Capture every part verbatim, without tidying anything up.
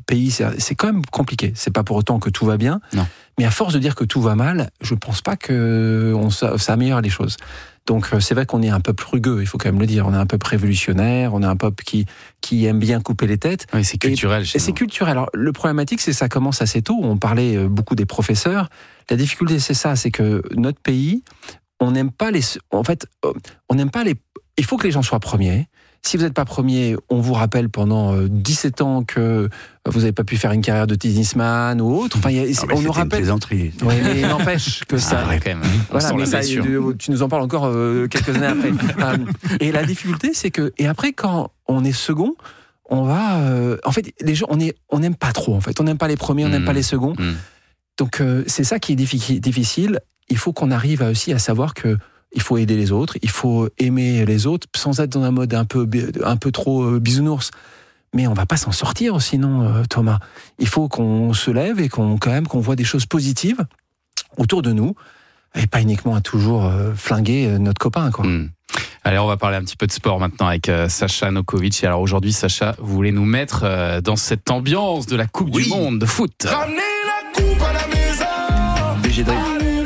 pays, c'est, c'est quand même compliqué. C'est pas pour autant que tout va bien. Non. Mais à force de dire que tout va mal, je pense pas que on, ça, ça améliore les choses. Donc c'est vrai qu'on est un peuple rugueux, il faut quand même le dire. On est un peuple révolutionnaire, on est un peuple qui, qui aime bien couper les têtes. Oui, c'est culturel. Et, chez et c'est nous. culturel. Alors le problématique, c'est que ça commence assez tôt. On parlait beaucoup des professeurs. La difficulté, c'est ça, c'est que notre pays, on n'aime pas les... En fait, on n'aime pas les... Il faut que les gens soient premiers. Si vous n'êtes pas premier, on vous rappelle pendant dix-sept ans que vous n'avez pas pu faire une carrière de tennisman ou autre. Enfin, y a, non, on nous rappelle. Plaisanterie. Oui, mais n'empêche que ça. Ah, ouais, quand même. Voilà, mais ça, tu nous en parles encore euh, quelques années après. euh, et la difficulté, c'est que et après, quand on est second, on va. Euh, en fait, les gens, on est, on n'aime pas trop. En fait, on n'aime pas les premiers, on n'aime mmh. pas les seconds. Mmh. Donc, euh, c'est ça qui est difficile. Il faut qu'on arrive aussi à savoir que. Il faut aider les autres, il faut aimer les autres sans être dans un mode un peu, un peu trop bisounours. Mais on va pas s'en sortir sinon, Thomas. Il faut qu'on se lève et qu'on, quand même, qu'on voit des choses positives autour de nous et pas uniquement à toujours flinguer notre copain, quoi. Mmh. Allez, on va parler un petit peu de sport maintenant avec euh, Sacha Nokovic. Et alors aujourd'hui, Sacha, vous voulez nous mettre euh, dans cette ambiance de la Coupe oui. du Monde de foot. Ramenez la coupe à la maison. B G Drake.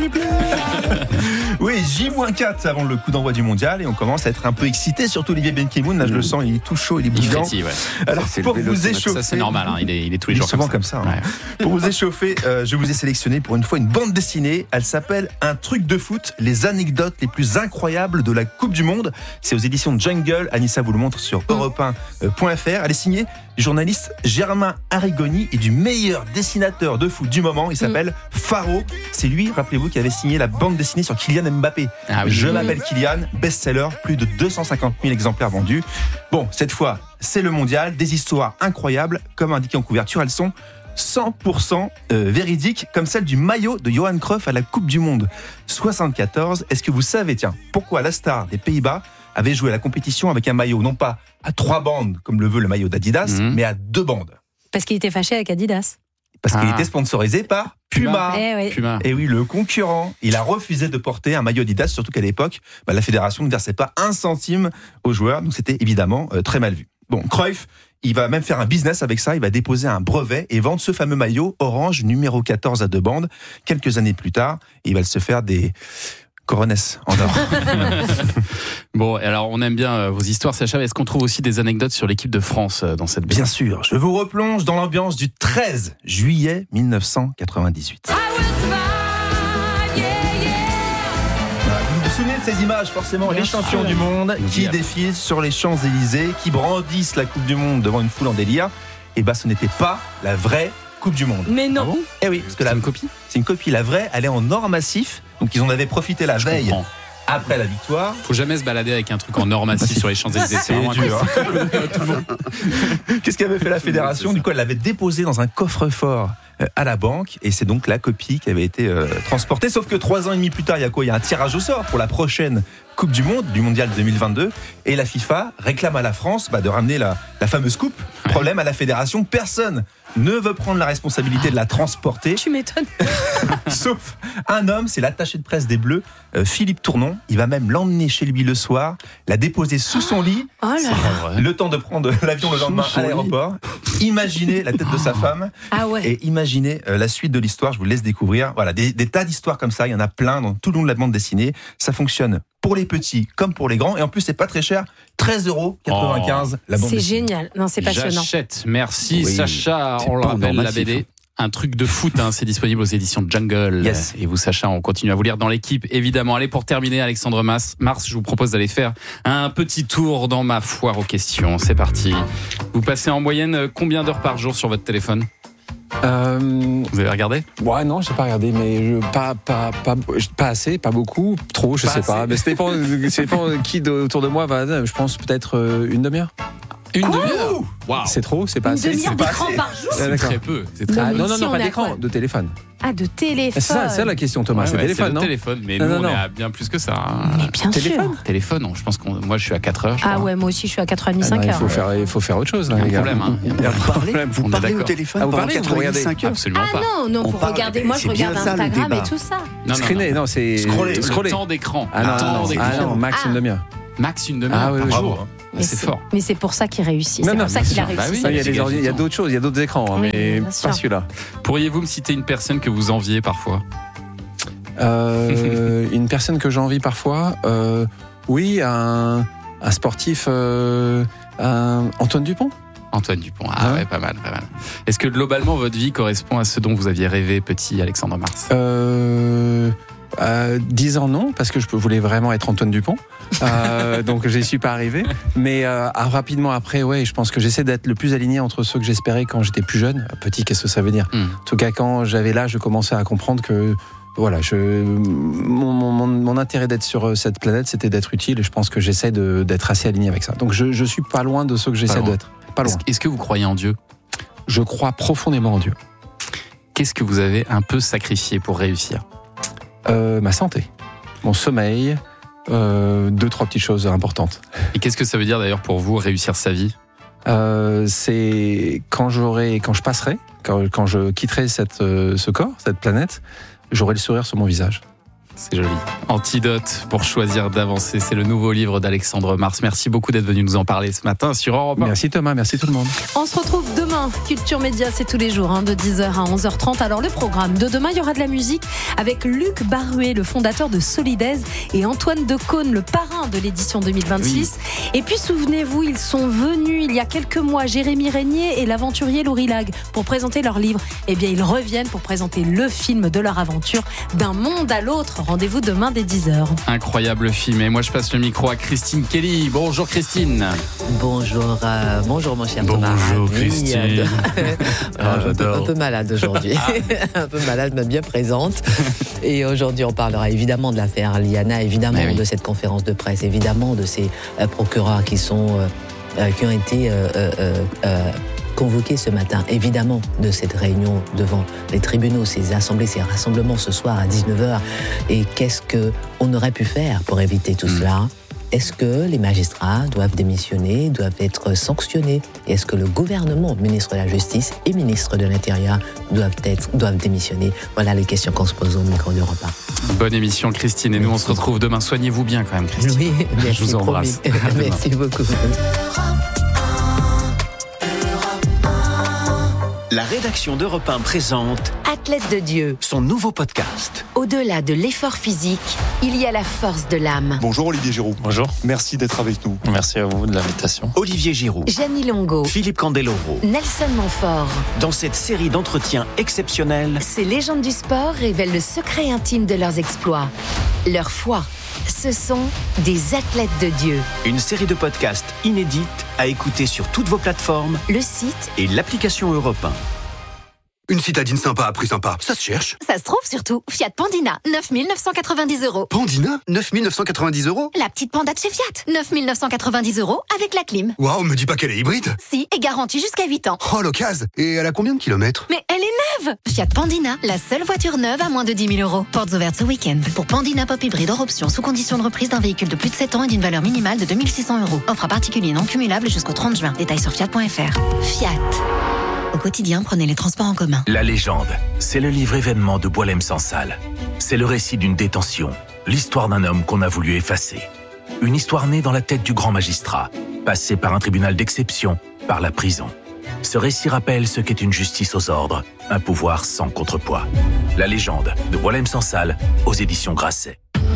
Oui, J quatre avant le coup d'envoi du mondial et on commence à être un peu excité, surtout Olivier Benkemoun. Là, je le sens, il est tout chaud, il est bouillant. Ouais. Alors, ça, pour vous échauffer. Ça, c'est normal, hein, il, est, il est tous les il jours souvent comme ça. comme ça. Hein. Ouais. Pour vous échauffer, euh, je vous ai sélectionné pour une fois une bande dessinée. Elle s'appelle Un truc de foot, les anecdotes les plus incroyables de la Coupe du Monde. C'est aux éditions de Jungle. Anissa vous le montre sur europe un point f r. Elle est signée du journaliste Germain Arrigoni et du meilleur dessinateur de foot du moment. Il s'appelle mmh. Faro. C'est lui, rappelez-vous, qui avait signé la bande dessinée sur Kylian Mbappé. Ah oui. Je mmh. m'appelle Kylian, best-seller, plus de deux cent cinquante mille exemplaires vendus. Bon, cette fois, c'est le mondial, des histoires incroyables, comme indiqué en couverture, elles sont cent pour cent euh, véridiques, comme celle du maillot de Johan Cruyff à la Coupe du Monde soixante-quatorze. Est-ce que vous savez, tiens, pourquoi la star des Pays-Bas avait joué la compétition avec un maillot, non pas à trois bandes, comme le veut le maillot d'Adidas, mmh. mais à deux bandes? Parce qu'il était fâché avec Adidas. Parce ah. qu'il était sponsorisé par Puma. Puma. Eh oui. Puma. Et oui, le concurrent. Il a refusé de porter un maillot Adidas, surtout qu'à l'époque, bah, la fédération ne versait pas un centime aux joueurs, donc c'était évidemment euh, très mal vu. Bon, Cruyff, il va même faire un business avec ça, il va déposer un brevet et vendre ce fameux maillot orange numéro quatorze à deux bandes. Quelques années plus tard, il va se faire des coronesses en or. Bon, alors on aime bien vos histoires, Sacha. Est-ce qu'on trouve aussi des anecdotes sur l'équipe de France dans cette B D? Bien sûr, je vous replonge dans l'ambiance du treize juillet mille neuf cent quatre-vingt-dix-huit. Vous vous souvenez de ces images, forcément, bien les champions sûr. du monde qui défilent sur les Champs-Élysées, qui brandissent la Coupe du Monde devant une foule en délire. Et bah, ce n'était pas la vraie Coupe du Monde. Mais non. Ah bon Eh oui, parce que c'est la, une copie. C'est une copie. La vraie, elle est en or massif. Donc ils en avaient profité la Je veille. comprends. Après la victoire. Faut jamais se balader avec un truc en or massif sur les Champs-Élysées. C'est vraiment dur. Qu'est-ce qu'avait fait la fédération? Du coup, elle l'avait déposé dans un coffre-fort à la banque et c'est donc la copie qui avait été euh, transportée. Sauf que trois ans et demi plus tard, il y a quoi? Il y a un tirage au sort pour la prochaine Coupe du Monde, du Mondial deux mille vingt-deux. Et la FIFA réclame à la France bah, de ramener la, la fameuse coupe. Problème à la fédération, personne ne veut prendre la responsabilité de la transporter. Tu m'étonnes. Sauf un homme, c'est l'attaché de presse des Bleus, euh, Philippe Tournon. Il va même l'emmener chez lui le soir, la déposer sous son lit. Oh là là. Le temps de prendre l'avion le lendemain à l'aéroport. Imaginez la tête de sa femme. Ah ouais. Et imaginez euh, la suite de l'histoire. Je vous laisse découvrir. Voilà, des, des tas d'histoires comme ça. Il y en a plein dans tout le long de la bande dessinée. Ça fonctionne pour les petits comme pour les grands. Et en plus, c'est pas très cher. treize euros quatre-vingt-quinze oh. la bande C'est dessinée. génial. Non, c'est passionnant. J'achète. Merci, oui. Sacha. On le rappelle, la B D. Un truc de foot, hein, c'est disponible aux éditions Jungle. Yes. Et vous, Sacha, on continue à vous lire dans l'équipe, évidemment. Allez, pour terminer, Alexandre Mars, Mars, je vous propose d'aller faire un petit tour dans ma foire aux questions. C'est parti. Vous passez en moyenne combien d'heures par jour sur votre téléphone? Euh, Vous avez regardé? Ouais, non, j'ai pas regardé, mais je, pas, pas, pas, pas assez, pas beaucoup, trop, je Pas sais assez. pas. Mais ça dépend, ça dépend qui de- autour de moi va, je pense peut-être euh, une demi-heure. Une Quoi demi-heure? Waouh. C'est trop, c'est pas Une assez. demi-heure c'est pas d'écran assez. par jour? Ah, C'est d'accord. très peu. C'est très Non, Ah, mais non, non, ici, non, on pas est à d'écran, quoi? de téléphone. Ah, de téléphone. C'est ça, c'est ça la question, Thomas, Ouais, c'est ouais, téléphone, le non téléphone, mais Non, nous, non, on non. est à bien plus que ça. hein. Mais bien Téléphone sûr. Téléphone, non, je pense qu'on, moi, je suis à quatre heures. Je Ah crois. ouais, moi aussi, je suis à quatre heures trente, Ah cinq non, il heures. faut faire, il faut faire autre chose, là, Il y a un les gars. problème, hein. Il y a un Vous parlez, vous On est parlez au d'accord. téléphone Ah, vous pendant parlez, vous quatre-vingt-cinq heures. Absolument Ah pas. non, non, On pour parle- regarder. Moi, je c'est bien regarde ça, le Instagram débat. et tout ça. Non, non, Screener, non. non, c'est Scroller. Le scroller. temps d'écran. Ah non, Le temps non, d'écran ah non, max Ah. une demi-heure. Max une demi-heure Ah oui, par oui, jour. bravo. Mais c'est fort. Mais c'est pour ça qu'il réussit. Non, C'est non, pour ça bien qu'il a sûr. Bah réussi. oui. Il y a, des dégage ordi- du il y a temps. d'autres choses, il y a d'autres écrans, hein, Oui, mais bien pas sûr. celui-là. Pourriez-vous me citer une personne que vous enviez parfois? Euh, une personne que j'envie parfois, euh, oui, un, un sportif, euh, un- Antoine Dupont. Antoine Dupont. Ah Ouais. ouais, pas mal, pas mal. Est-ce que globalement votre vie correspond à ce dont vous aviez rêvé petit, Alexandre Mars? Euh, euh, dix ans non, parce que je voulais vraiment être Antoine Dupont. Euh, donc j'y suis pas arrivé. Mais euh, ah, rapidement après, ouais, je pense que j'essaie d'être le plus aligné entre ceux que j'espérais quand j'étais plus jeune. Petit, qu'est-ce que ça veut dire? Hmm. En tout cas, quand j'avais l'âge, je commençais à comprendre que voilà, je, mon, mon, mon, mon intérêt d'être sur cette planète, c'était d'être utile, et je pense que j'essaie de, d'être assez aligné avec ça. Donc je, je suis pas loin de ceux que Pas j'essaie loin. d'être. Pas loin. Est-ce, est-ce que vous croyez en Dieu? Je crois profondément en Dieu. Qu'est-ce que vous avez un peu sacrifié pour réussir? Euh, ma santé, mon sommeil, euh, deux, trois petites choses importantes. Et qu'est-ce que ça veut dire d'ailleurs pour vous réussir sa vie? Euh, c'est quand j'aurai, quand je passerai, quand, quand je quitterai cette, euh, ce corps, cette planète, j'aurai le sourire sur mon visage. C'est joli. Antidote pour choisir d'avancer, c'est le nouveau livre d'Alexandre Mars. Merci beaucoup d'être venu nous en parler ce matin sur Europe un. Merci Thomas, merci tout le monde. On se retrouve demain. Culture Média, c'est tous les jours, hein, de dix heures à onze heures trente. Alors, le programme de demain, il y aura de la musique avec Luc Baruet, le fondateur de Solidaise, et Antoine Decaune, le parrain de l'édition deux mille vingt-six. Et puis, souvenez-vous, ils sont venus il y a quelques mois, Jérémy Régnier et l'aventurier Laurie Lag, pour présenter leur livre. Eh bien, ils reviennent pour présenter le film de leur aventure, D'un monde à l'autre. Rendez-vous demain dès dix heures. Incroyable film. Et moi, je passe le micro à Christine Kelly. Bonjour Christine. Bonjour, euh, bonjour mon cher Thomas. Bonjour, Ravi, Christine. euh, de- Ah, un, peu, j'adore. un peu malade aujourd'hui. un peu malade, mais bien présente. Et aujourd'hui, on parlera évidemment de l'affaire Liana, évidemment Mais oui. de cette conférence de presse, évidemment de ces euh, procureurs qui, sont, euh, euh, qui ont été euh, euh, euh, convoqués ce matin, évidemment de cette réunion devant les tribunaux, ces assemblées, ces rassemblements ce soir à dix-neuf heures. Et qu'est-ce qu'on aurait pu faire pour éviter tout Mm. cela ? Est-ce que les magistrats doivent démissionner, doivent être sanctionnés? Et est-ce que le gouvernement, ministre de la Justice et ministre de l'Intérieur doivent, être, doivent démissionner? Voilà les questions qu'on se pose au micro d'Europe un. Bonne émission Christine. Et nous, on se retrouve demain. Soignez-vous bien quand même Christine. Oui, merci, Je vous embrasse. promis. À demain. Merci beaucoup. La rédaction d'Europe un présente Athlète de Dieu. son nouveau podcast. Au-delà de l'effort physique, il y a la force de l'âme. Bonjour Olivier Giroud. Bonjour. Merci d'être avec nous. Merci à vous de l'invitation. Olivier Giroud, Gianni Longo, Philippe Candeloro. Nelson Montfort. Dans cette série d'entretiens exceptionnels, Ces légendes du sport révèlent le secret intime de leurs exploits. Leur foi. Ce sont des athlètes de Dieu. une série de podcasts inédites à écouter sur toutes vos plateformes Le site, et l'application Europe un. Une citadine sympa à prix sympa, ça se cherche. ça se trouve surtout. Fiat Pandina, neuf mille neuf cent quatre-vingt-dix euros. Pandina, neuf mille neuf cent quatre-vingt-dix euros. La petite Panda de chez Fiat, neuf mille neuf cent quatre-vingt-dix euros avec la clim. Waouh, me dis pas qu'elle est hybride. Si, et garantie jusqu'à huit ans. Oh, l'occasion. Et elle a combien de kilomètres? Mais elle est neuve! Fiat Pandina, la seule voiture neuve à moins de dix mille euros. Portes ouvertes ce week-end. Pour Pandina Pop Hybride hors option, sous condition de reprise d'un véhicule de plus de sept ans et d'une valeur minimale de deux mille six cents euros. Offre à particulier non cumulable jusqu'au trente juin. Détails sur fiat point f r. Fiat. Au quotidien, prenez les transports en commun. La légende, c'est le livre événement de Boualem Sansal. C'est le récit d'une détention, l'histoire d'un homme qu'on a voulu effacer. Une histoire née dans la tête du grand magistrat, passé par un tribunal d'exception, par la prison. Ce récit rappelle ce qu'est une justice aux ordres, un pouvoir sans contrepoids. La légende de Boualem Sansal aux éditions Grasset.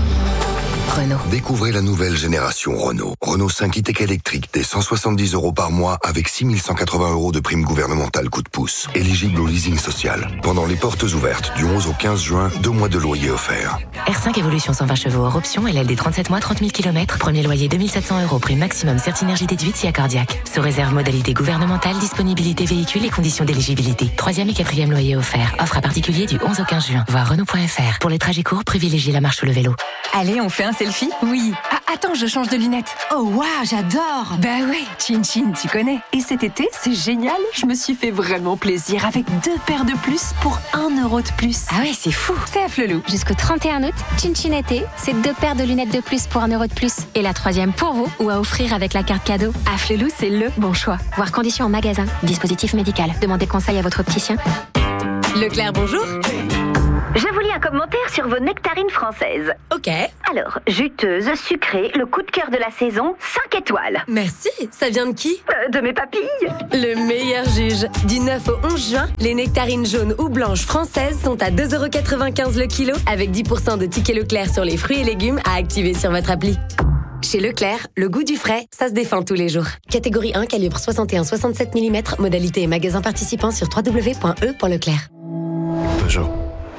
Renault. Découvrez la nouvelle génération Renault. Renault cinq e-Tech électrique dès cent soixante-dix euros par mois avec six mille cent quatre-vingts euros de prime gouvernementale coup de pouce. Éligible au leasing social. Pendant les portes ouvertes du onze au quinze juin, deux mois de loyer offerts. R cinq Evolution cent vingt chevaux hors option, L L D trente-sept mois, trente mille kilomètres, premier loyer deux mille sept cents euros, prime maximum Certinergie déduite si accordiaque. Sous réserve modalité gouvernementale, disponibilité véhicule et conditions d'éligibilité. Troisième et quatrième loyer offert. Offre à particulier du onze au quinze juin. Voir Renault point f r. Pour les trajets courts, privilégiez la marche ou le vélo. Allez, on fait un selfie? Oui. Ah, attends, je change de lunettes. Oh, waouh, j'adore. Bah ouais, Chin Chin, tu connais. Et cet été, c'est génial. Je me suis fait vraiment plaisir avec deux paires de plus pour un euro de plus. Ah ouais, c'est fou. C'est à Flelou. Jusqu'au trente et un août, Chin Chin été, c'est deux paires de lunettes de plus pour un euro de plus. Et la troisième pour vous ou à offrir avec la carte cadeau. À Flelou, c'est le bon choix. Voir conditions en magasin. Dispositif médical. Demandez conseil à votre opticien. Leclerc, bonjour. Je vous lis un commentaire sur vos nectarines françaises. Ok. Alors, juteuse, sucrée, le coup de cœur de la saison, cinq étoiles. Merci. Ça vient de qui? euh, De mes papilles. Le meilleur juge. Du neuf au onze juin, les nectarines jaunes ou blanches françaises sont à deux euros quatre-vingt-quinze le kilo avec dix pour cent de tickets Leclerc sur les fruits et légumes à activer sur votre appli. Chez Leclerc, le goût du frais, ça se défend tous les jours. Catégorie un, calibre soixante et un virgule soixante-sept millimètres, modalité et magasin participant sur w w w point e point leclerc. Peugeot.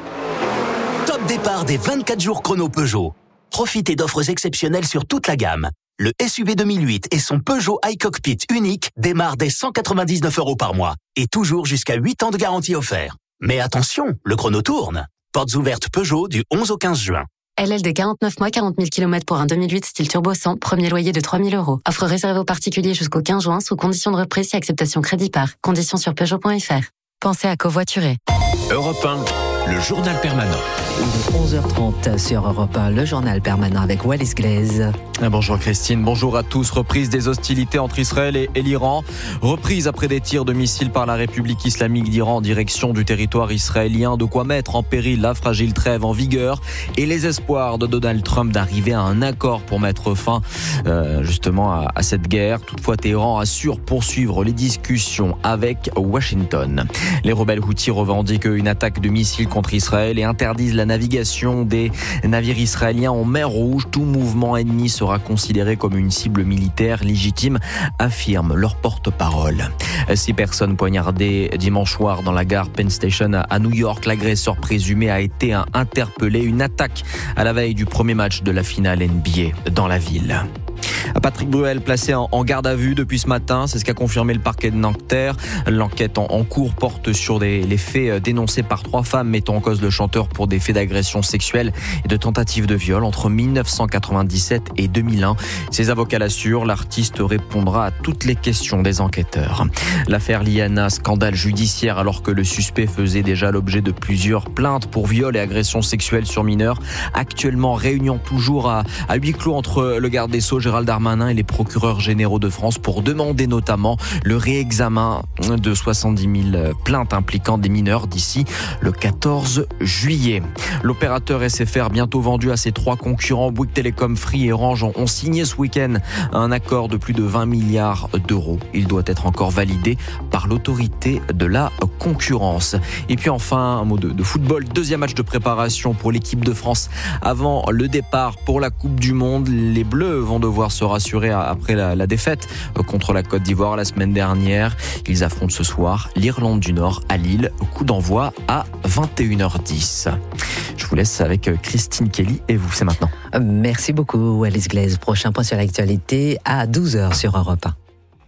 Top départ des vingt-quatre jours chrono Peugeot. Profitez d'offres exceptionnelles sur toute la gamme. Le S U V deux mille huit et son Peugeot iCockpit unique démarrent dès cent quatre-vingt-dix-neuf euros par mois et toujours jusqu'à huit ans de garantie offert. Mais attention, le chrono tourne. Portes ouvertes Peugeot du onze au quinze juin. L L D quarante-neuf mois, quarante mille kilomètres pour un deux mille huit style turbo cent, premier loyer de trois mille euros. Offre réservée aux particuliers jusqu'au quinze juin sous condition de reprise et acceptation crédit par. Conditions sur Peugeot point F R. Pensez à covoiturer. Europe un, le journal permanent. Il est onze heures trente sur Europe un, le journal permanent avec Wallis Glaise. Bonjour Christine, bonjour à tous. Reprise des hostilités entre Israël et, et l'Iran. Reprise après des tirs de missiles par la République islamique d'Iran en direction du territoire israélien. De quoi mettre en péril la fragile trêve en vigueur et les espoirs de Donald Trump d'arriver à un accord pour mettre fin euh, justement à, à cette guerre. Toutefois, Téhéran assure poursuivre les discussions avec Washington. Les rebelles Houthis revendiquent une attaque de missiles contre Israël et interdisent la navigation des navires israéliens en mer Rouge. Tout mouvement ennemi sera considéré comme une cible militaire légitime, affirme leur porte-parole. Six personnes poignardées dimanche soir dans la gare Penn Station à New York. L'agresseur présumé a été interpellé. Une attaque à la veille du premier match de la finale N B A dans la ville. Patrick Bruel placé en garde à vue depuis ce matin, c'est ce qu'a confirmé le parquet de Nanterre. L'enquête en cours porte sur des, les faits dénoncés par trois femmes mettant en cause le chanteur pour des faits d'agression sexuelle et de tentative de viol entre dix-neuf cent quatre-vingt-dix-sept et deux mille un. Ses avocats l'assurent, l'artiste répondra à toutes les questions des enquêteurs. L'affaire Liana, scandale judiciaire alors que le suspect faisait déjà l'objet de plusieurs plaintes pour viol et agression sexuelle sur mineurs. Actuellement, réunion toujours à, à huis clos entre le garde des Sceaux Gérald Darmanin et les procureurs généraux de France pour demander notamment le réexamen de soixante-dix mille plaintes impliquant des mineurs d'ici le quatorze juillet. L'opérateur S F R bientôt vendu à ses trois concurrents Bouygues Telecom, Free et Orange ont signé ce week-end un accord de plus de vingt milliards d'euros. Il doit être encore validé par l'autorité de la concurrence. Et puis enfin, un mot de, de football. Deuxième match de préparation pour l'équipe de France avant le départ pour la Coupe du Monde. Les Bleus vont devoir se rassurer après la, la défaite contre la Côte d'Ivoire la semaine dernière. Ils affrontent ce soir l'Irlande du Nord à Lille. Coup d'envoi à vingt et une heures dix. Je vous laisse avec Christine Kelly et vous, c'est maintenant. Merci beaucoup Wallis Glaise. Prochain point sur l'actualité à douze heures sur Europe un.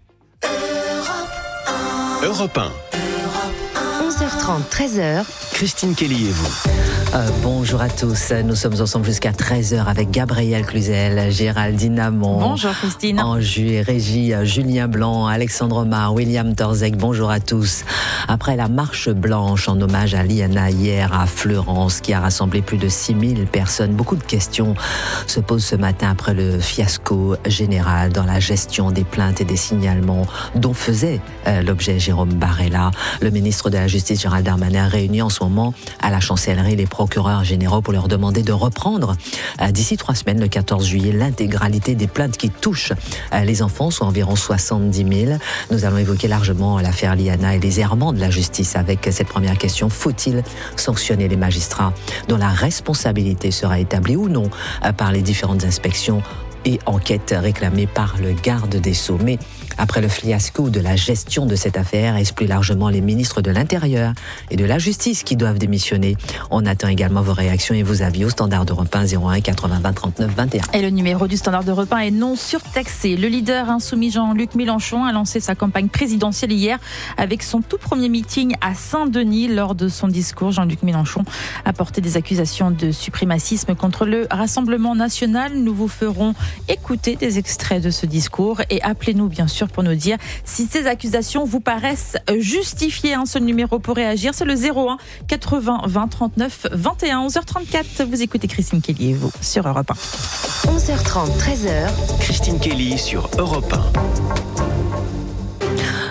Europe un. onze heures trente, treize heures. Christine Kelly et vous. Euh, bonjour à tous, nous sommes ensemble jusqu'à treize heures avec Gabriel Cluzel, Géraldine Amont. Bonjour Christine. En Jus et Régie, Julien Blanc, Alexandre Mar, William Torzek, bonjour à tous. Après la marche blanche en hommage à Liana hier à Fleurance qui a rassemblé plus de six mille personnes, beaucoup de questions se posent ce matin après le fiasco général dans la gestion des plaintes et des signalements dont faisait euh, l'objet Jérôme Barella. Le ministre de la Justice Gérald Darmanin réunit en ce moment à la chancellerie les procureurs généraux pour leur demander de reprendre euh, d'ici trois semaines, le quatorze juillet, l'intégralité des plaintes qui touchent euh, les enfants, soit environ soixante-dix mille. Nous allons évoquer largement l'affaire Liana et les errements de la justice avec cette première question. Faut-il sanctionner les magistrats dont la responsabilité sera établie ou non euh, par les différentes inspections et enquêtes réclamées par le garde des Sceaux? Mais après le fiasco de la gestion de cette affaire, est-ce plus largement les ministres de l'Intérieur et de la Justice qui doivent démissionner? On attend également vos réactions et vos avis au standard d'Europe un zéro un quatre-vingts trente-neuf vingt et un. Et le numéro du standard d'Europe un est non surtaxé. Le leader insoumis Jean-Luc Mélenchon a lancé sa campagne présidentielle hier avec son tout premier meeting à Saint-Denis. Lors de son discours, Jean-Luc Mélenchon a porté des accusations de suprémacisme contre le Rassemblement national. Nous vous ferons écouter des extraits de ce discours et appelez-nous bien sûr pour nous dire si ces accusations vous paraissent justifiées. Un seul numéro pour réagir, c'est le zéro un quatre-vingts vingt trente-neuf vingt et un. onze heures trente-quatre, vous écoutez Christine Kelly et vous sur Europe un. onze heures trente, treize heures. Christine Kelly sur Europe un.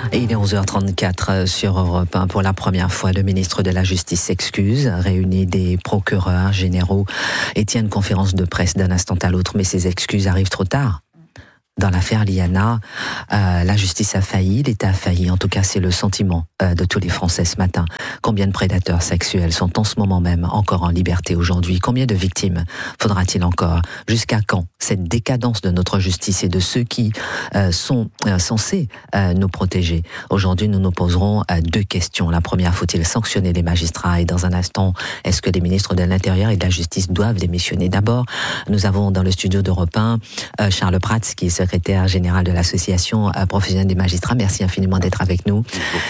Et il est onze heures trente-quatre sur Europe un. Pour la première fois, le ministre de la Justice s'excuse, réunit des procureurs généraux et tient une conférence de presse d'un instant à l'autre, mais ces excuses arrivent trop tard. Dans l'affaire Liana, euh, la justice a failli, l'État a failli. En tout cas, c'est le sentiment euh, de tous les Français ce matin. Combien de prédateurs sexuels sont en ce moment même encore en liberté aujourd'hui? Combien de victimes faudra-t-il encore? Jusqu'à quand cette décadence de notre justice et de ceux qui euh, sont euh, censés euh, nous protéger? Aujourd'hui, nous nous poserons euh, deux questions. La première, faut-il sanctionner les magistrats? Et dans un instant, est-ce que les ministres de l'Intérieur et de la Justice doivent démissionner? D'abord, nous avons dans le studio d'Europe un euh, Charles Prats, qui est secrétaire général de l'association professionnelle des magistrats. Merci infiniment d'être avec nous.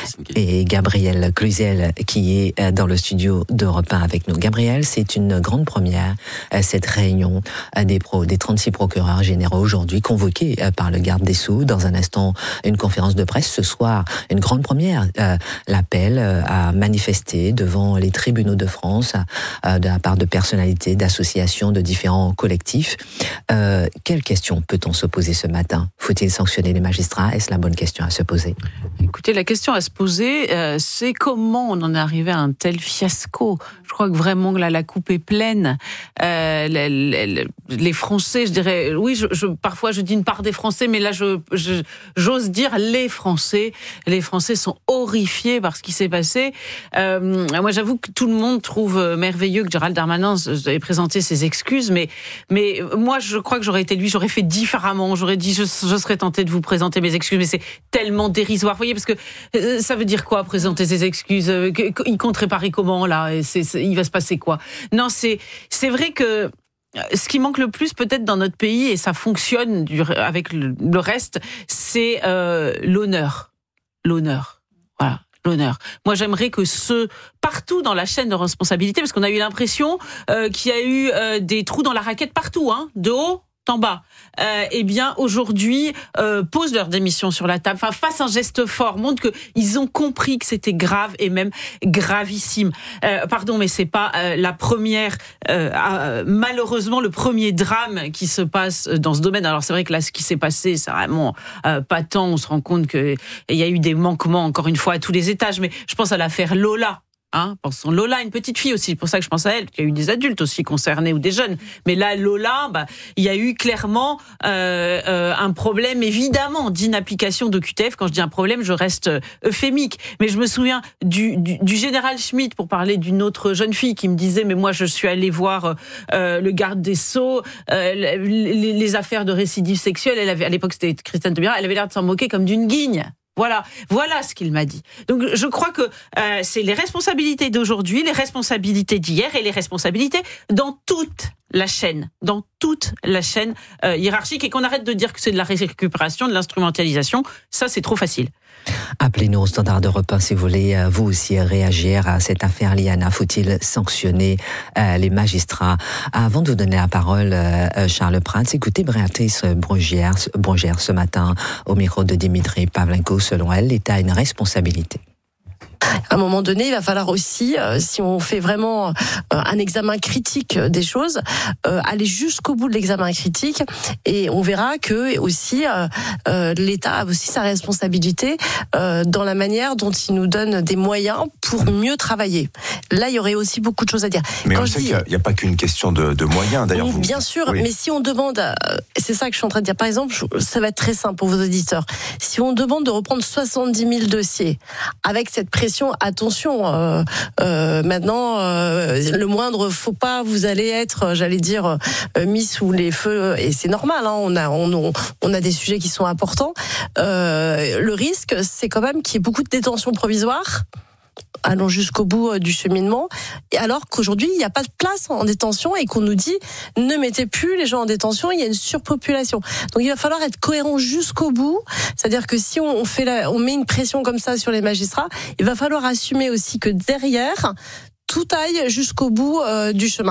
Et Gabriel Cluzel, qui est dans le studio d'Europe un avec nous. Gabriel, c'est une grande première, cette réunion des, pro, des trente-six procureurs généraux aujourd'hui, convoqués par le garde des Sceaux. Dans un instant, une conférence de presse. Ce soir, une grande première, l'appel à manifester devant les tribunaux de France de la part de personnalités, d'associations, de différents collectifs. Euh, quelles questions peut-on se poser ce matin? Faut-il sanctionner les magistrats? Est-ce la bonne question à se poser? Écoutez, la question à se poser, euh, c'est comment on en est arrivé à un tel fiasco. Je crois que vraiment là, la coupe est pleine. Euh, les, les, les Français, je dirais, oui, je, je, parfois je dis une part des Français, mais là, je, je, j'ose dire les Français. Les Français sont horrifiés par ce qui s'est passé. Euh, moi, j'avoue que tout le monde trouve merveilleux que Gérald Darmanin ait présenté ses excuses, mais, mais moi, je crois que j'aurais été lui, j'aurais fait différemment. J'aurais dit, je, je serais tenté de vous présenter mes excuses, mais c'est tellement dérisoire. Vous voyez, parce que euh, ça veut dire quoi, présenter ses excuses? euh, Il compte réparer comment, là? c'est, c'est, Il va se passer quoi? Non, c'est, c'est vrai que ce qui manque le plus peut-être dans notre pays, et ça fonctionne du, avec le, le reste, c'est euh, l'honneur. L'honneur. Voilà. L'honneur. Moi, j'aimerais que ceux, partout dans la chaîne de responsabilité, parce qu'on a eu l'impression euh, qu'il y a eu euh, des trous dans la raquette partout, hein, de haut en bas, euh, eh bien aujourd'hui euh, posent leur démission sur la table, enfin fassent un geste fort, montrent que ils ont compris que c'était grave et même gravissime. Euh, pardon, mais c'est pas euh, la première, euh, euh, malheureusement le premier drame qui se passe dans ce domaine. Alors c'est vrai que là, ce qui s'est passé, c'est vraiment euh, patent. On se rend compte que il y a eu des manquements encore une fois à tous les étages. Mais je pense à l'affaire Lola. Hein, pensons Lola, une petite fille aussi, c'est pour ça que je pense à elle, qu'il y a eu des adultes aussi concernés ou des jeunes. Mais là, Lola, bah, il y a eu clairement euh, euh, un problème, évidemment, d'inapplication d'O Q T F. Quand je dis un problème, je reste euphémique. Mais je me souviens du, du, du général Schmitt, pour parler d'une autre jeune fille, qui me disait, mais moi, je suis allée voir euh, le garde des Sceaux, euh, les, les affaires de récidive sexuelle. Elle avait, à l'époque, c'était Christiane Taubira, elle avait l'air de s'en moquer comme d'une guigne. Voilà, voilà ce qu'il m'a dit. Donc je crois que euh, c'est les responsabilités d'aujourd'hui, les responsabilités d'hier et les responsabilités dans toute la chaîne, dans toute la chaîne euh, hiérarchique, et qu'on arrête de dire que c'est de la récupération, de l'instrumentalisation. Ça, c'est trop facile. Appelez-nous au standard d'Europe un si vous voulez vous aussi réagir à cette affaire Liana. Faut-il sanctionner euh, les magistrats? Avant de vous donner la parole, euh, Charles Prats, écoutez Béatrice Brugère, Brugère ce matin au micro de Dimitri Pavlenko. Selon elle, l'État a une responsabilité. À un moment donné, il va falloir aussi, euh, si on fait vraiment euh, un examen critique des choses, euh, aller jusqu'au bout de l'examen critique, et on verra que aussi euh, euh, l'État a aussi sa responsabilité euh, dans la manière dont il nous donne des moyens pour mieux travailler. Là, il y aurait aussi beaucoup de choses à dire. Mais Quand on je sait dis, qu'il n'y a, a pas qu'une question de, de moyens, d'ailleurs. oui, vous... bien sûr, oui. Mais si on demande, euh, c'est ça que je suis en train de dire, par exemple, ça va être très simple pour vos auditeurs, si on demande de reprendre soixante-dix mille dossiers, avec cette pression, attention, euh, euh, maintenant, euh, le moindre faux pas, vous allez être, j'allais dire, euh, mis sous les feux, et c'est normal, hein, on, a, on, on a des sujets qui sont importants. Euh, le risque, c'est quand même qu'il y ait beaucoup de détention provisoire. Allons jusqu'au bout du cheminement, alors qu'aujourd'hui il n'y a pas de place en détention et qu'on nous dit ne mettez plus les gens en détention, il y a une surpopulation. Donc il va falloir être cohérent jusqu'au bout, c'est-à-dire que si on fait la, on met une pression comme ça sur les magistrats, il va falloir assumer aussi que derrière tout aille jusqu'au bout euh, du chemin.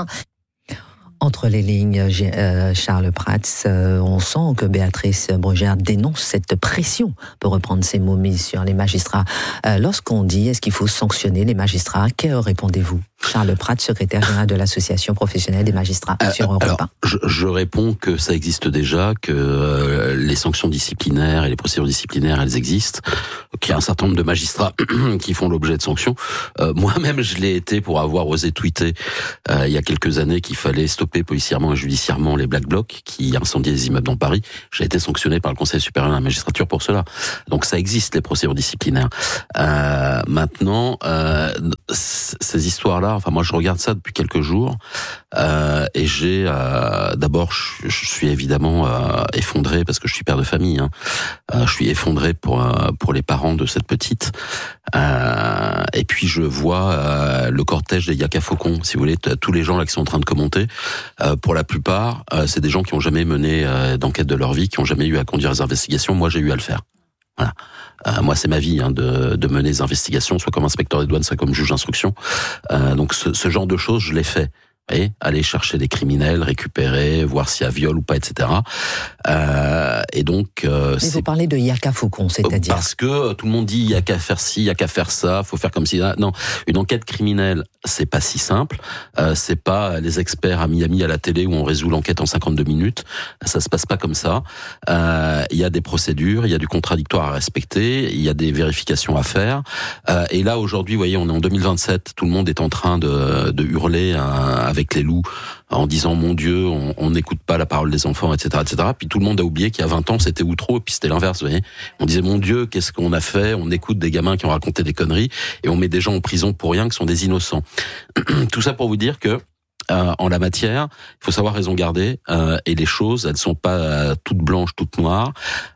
Entre les lignes, euh, Charles Prats, euh, on sent que Béatrice Brugère dénonce cette pression, pour reprendre ses mots, mis sur les magistrats. Euh, lorsqu'on dit est-ce qu'il faut sanctionner les magistrats, que répondez-vous, Charles Charles Pratt, secrétaire général de l'Association professionnelle des magistrats euh, sur Europe alors, un. Je, je réponds que ça existe déjà, que euh, les sanctions disciplinaires et les procédures disciplinaires, elles existent, qu'il y a un certain nombre de magistrats qui font l'objet de sanctions. Euh, moi-même, je l'ai été pour avoir osé tweeter euh, il y a quelques années qu'il fallait stopper policièrement et judiciairement les Black Blocs qui incendiaient les immeubles dans Paris. J'ai été sanctionné par le Conseil supérieur de la magistrature pour cela. Donc ça existe, les procédures disciplinaires. Euh, maintenant, euh, ces histoires-là, enfin moi je regarde ça depuis quelques jours euh, et j'ai euh, d'abord je, je suis évidemment euh, effondré parce que je suis père de famille. Hein. Euh, je suis effondré pour euh, pour les parents de cette petite. Euh, et puis je vois euh, le cortège des Yaka Faucon, si vous voulez, t- tous les gens là qui sont en train de commenter. Euh, pour la plupart, euh, c'est des gens qui ont jamais mené euh, d'enquête de leur vie, qui ont jamais eu à conduire les investigations. Moi, j'ai eu à le faire. Voilà. Euh, moi, c'est ma vie hein, de, de mener des investigations, soit comme inspecteur des douanes, soit comme juge d'instruction. Euh, donc, ce, ce genre de choses, je l'ai fait. Vous voyez, aller chercher des criminels, récupérer, voir s'il y a viol ou pas, et cetera. Euh, et donc, euh, Mais vous parlez de Yaka Faucon, c'est-à-dire parce que tout le monde dit il y a qu'à faire ci, il y a qu'à faire ça, faut faire comme si. Non, une enquête criminelle, c'est pas si simple. Euh, c'est pas les experts à Miami à la télé où on résout l'enquête en cinquante-deux minutes. Ça se passe pas comme ça. Euh, il y a des procédures, il y a du contradictoire à respecter, il y a des vérifications à faire. Euh, et là aujourd'hui, vous voyez, on est en deux mille vingt-sept, tout le monde est en train de, de hurler euh, avec les loups en disant mon Dieu, on n'écoute pas la parole des enfants, et cetera, et cetera. Puis tout le monde a oublié qu'il y a vingt ans, c'était Outreau, et puis c'était l'inverse, vous voyez. On disait mon Dieu, qu'est-ce qu'on a fait? On écoute des gamins qui ont raconté des conneries et on met des gens en prison pour rien, qui sont des innocents. Tout ça pour vous dire que Euh, en la matière, il faut savoir raison garder euh, et les choses, elles sont pas euh, toutes blanches, toutes noires.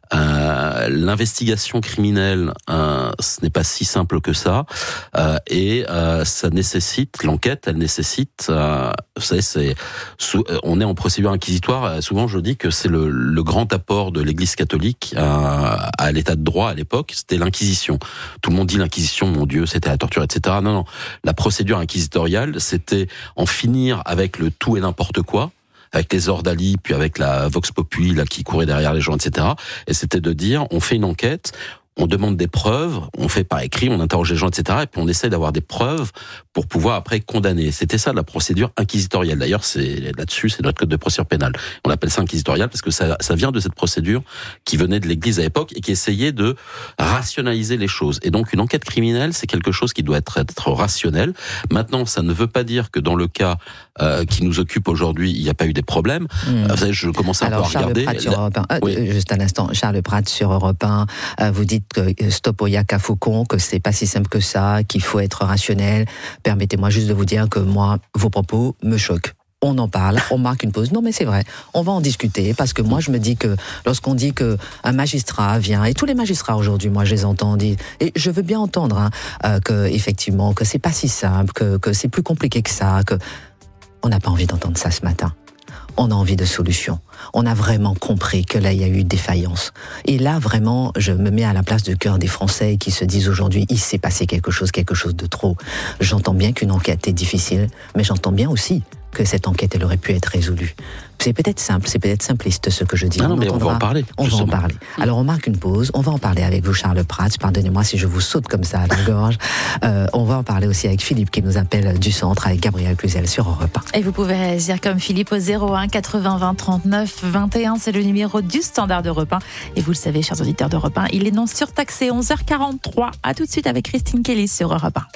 Euh, l'investigation criminelle, euh, ce n'est pas si simple que ça, euh, et euh, ça nécessite l'enquête. Elle nécessite, euh, vous savez, c'est, sous, on est en procédure inquisitoire. Souvent, je dis que c'est le, le grand apport de l'Église catholique euh, à l'état de droit à l'époque. C'était l'Inquisition. Tout le monde dit l'Inquisition, mon Dieu, c'était la torture, et cetera. Non, non. La procédure inquisitoriale, c'était en finir avec le tout et n'importe quoi, avec les ordalies, puis avec la vox populi là, qui courait derrière les gens, et cetera. Et c'était de dire, on fait une enquête, on demande des preuves, on fait par écrit, on interroge les gens, et cetera. Et puis on essaie d'avoir des preuves pour pouvoir après condamner. C'était ça la procédure inquisitoriale. D'ailleurs, c'est là-dessus, c'est notre code de procédure pénale. On appelle ça inquisitorial parce que ça, ça vient de cette procédure qui venait de l'Église à l'époque et qui essayait de rationaliser les choses. Et donc une enquête criminelle, c'est quelque chose qui doit être, être rationnel. Maintenant, ça ne veut pas dire que dans le cas euh, qui nous occupe aujourd'hui, il n'y a pas eu des problèmes. Mmh. Vous savez, je commence à Alors, pouvoir regarder. Pratt sur la... Europe un. Euh, oui. Juste un instant, Charles Pratt sur Europe un. Euh, vous dites que stop au Yaka Faucon, que c'est pas si simple que ça, qu'il faut être rationnel. Permettez-moi juste de vous dire que moi, vos propos me choquent. On en parle, on marque une pause. Non, mais c'est vrai, on va en discuter parce que moi, je me dis que lorsqu'on dit que un magistrat vient, et tous les magistrats aujourd'hui, moi, je les entends dire, et je veux bien entendre hein, euh, que effectivement, que c'est pas si simple, que, que c'est plus compliqué que ça, que on n'a pas envie d'entendre ça ce matin. On a envie de solutions. On a vraiment compris que là, il y a eu défaillance. Et là, vraiment, je me mets à la place du cœur des Français qui se disent aujourd'hui, il s'est passé quelque chose, quelque chose de trop. J'entends bien qu'une enquête est difficile, mais j'entends bien aussi que cette enquête, elle aurait pu être résolue. C'est peut-être simple, c'est peut-être simpliste ce que je dis. Ah non, on mais on va en parler. On justement. va en parler. Alors on marque une pause, on va en parler avec vous, Charles Pratt. Pardonnez-moi si je vous saute comme ça à la gorge. Euh, on va en parler aussi avec Philippe qui nous appelle du centre, avec Gabriel Cluzel sur Europe un. Et vous pouvez réagir comme Philippe au zéro un quatre-vingts vingt trente-neuf vingt et un, c'est le numéro du standard d'Europe un. Et vous le savez, chers auditeurs d'Europe un, il est non surtaxé. Onze heures quarante-trois. À tout de suite avec Christine Kelly sur Europe un.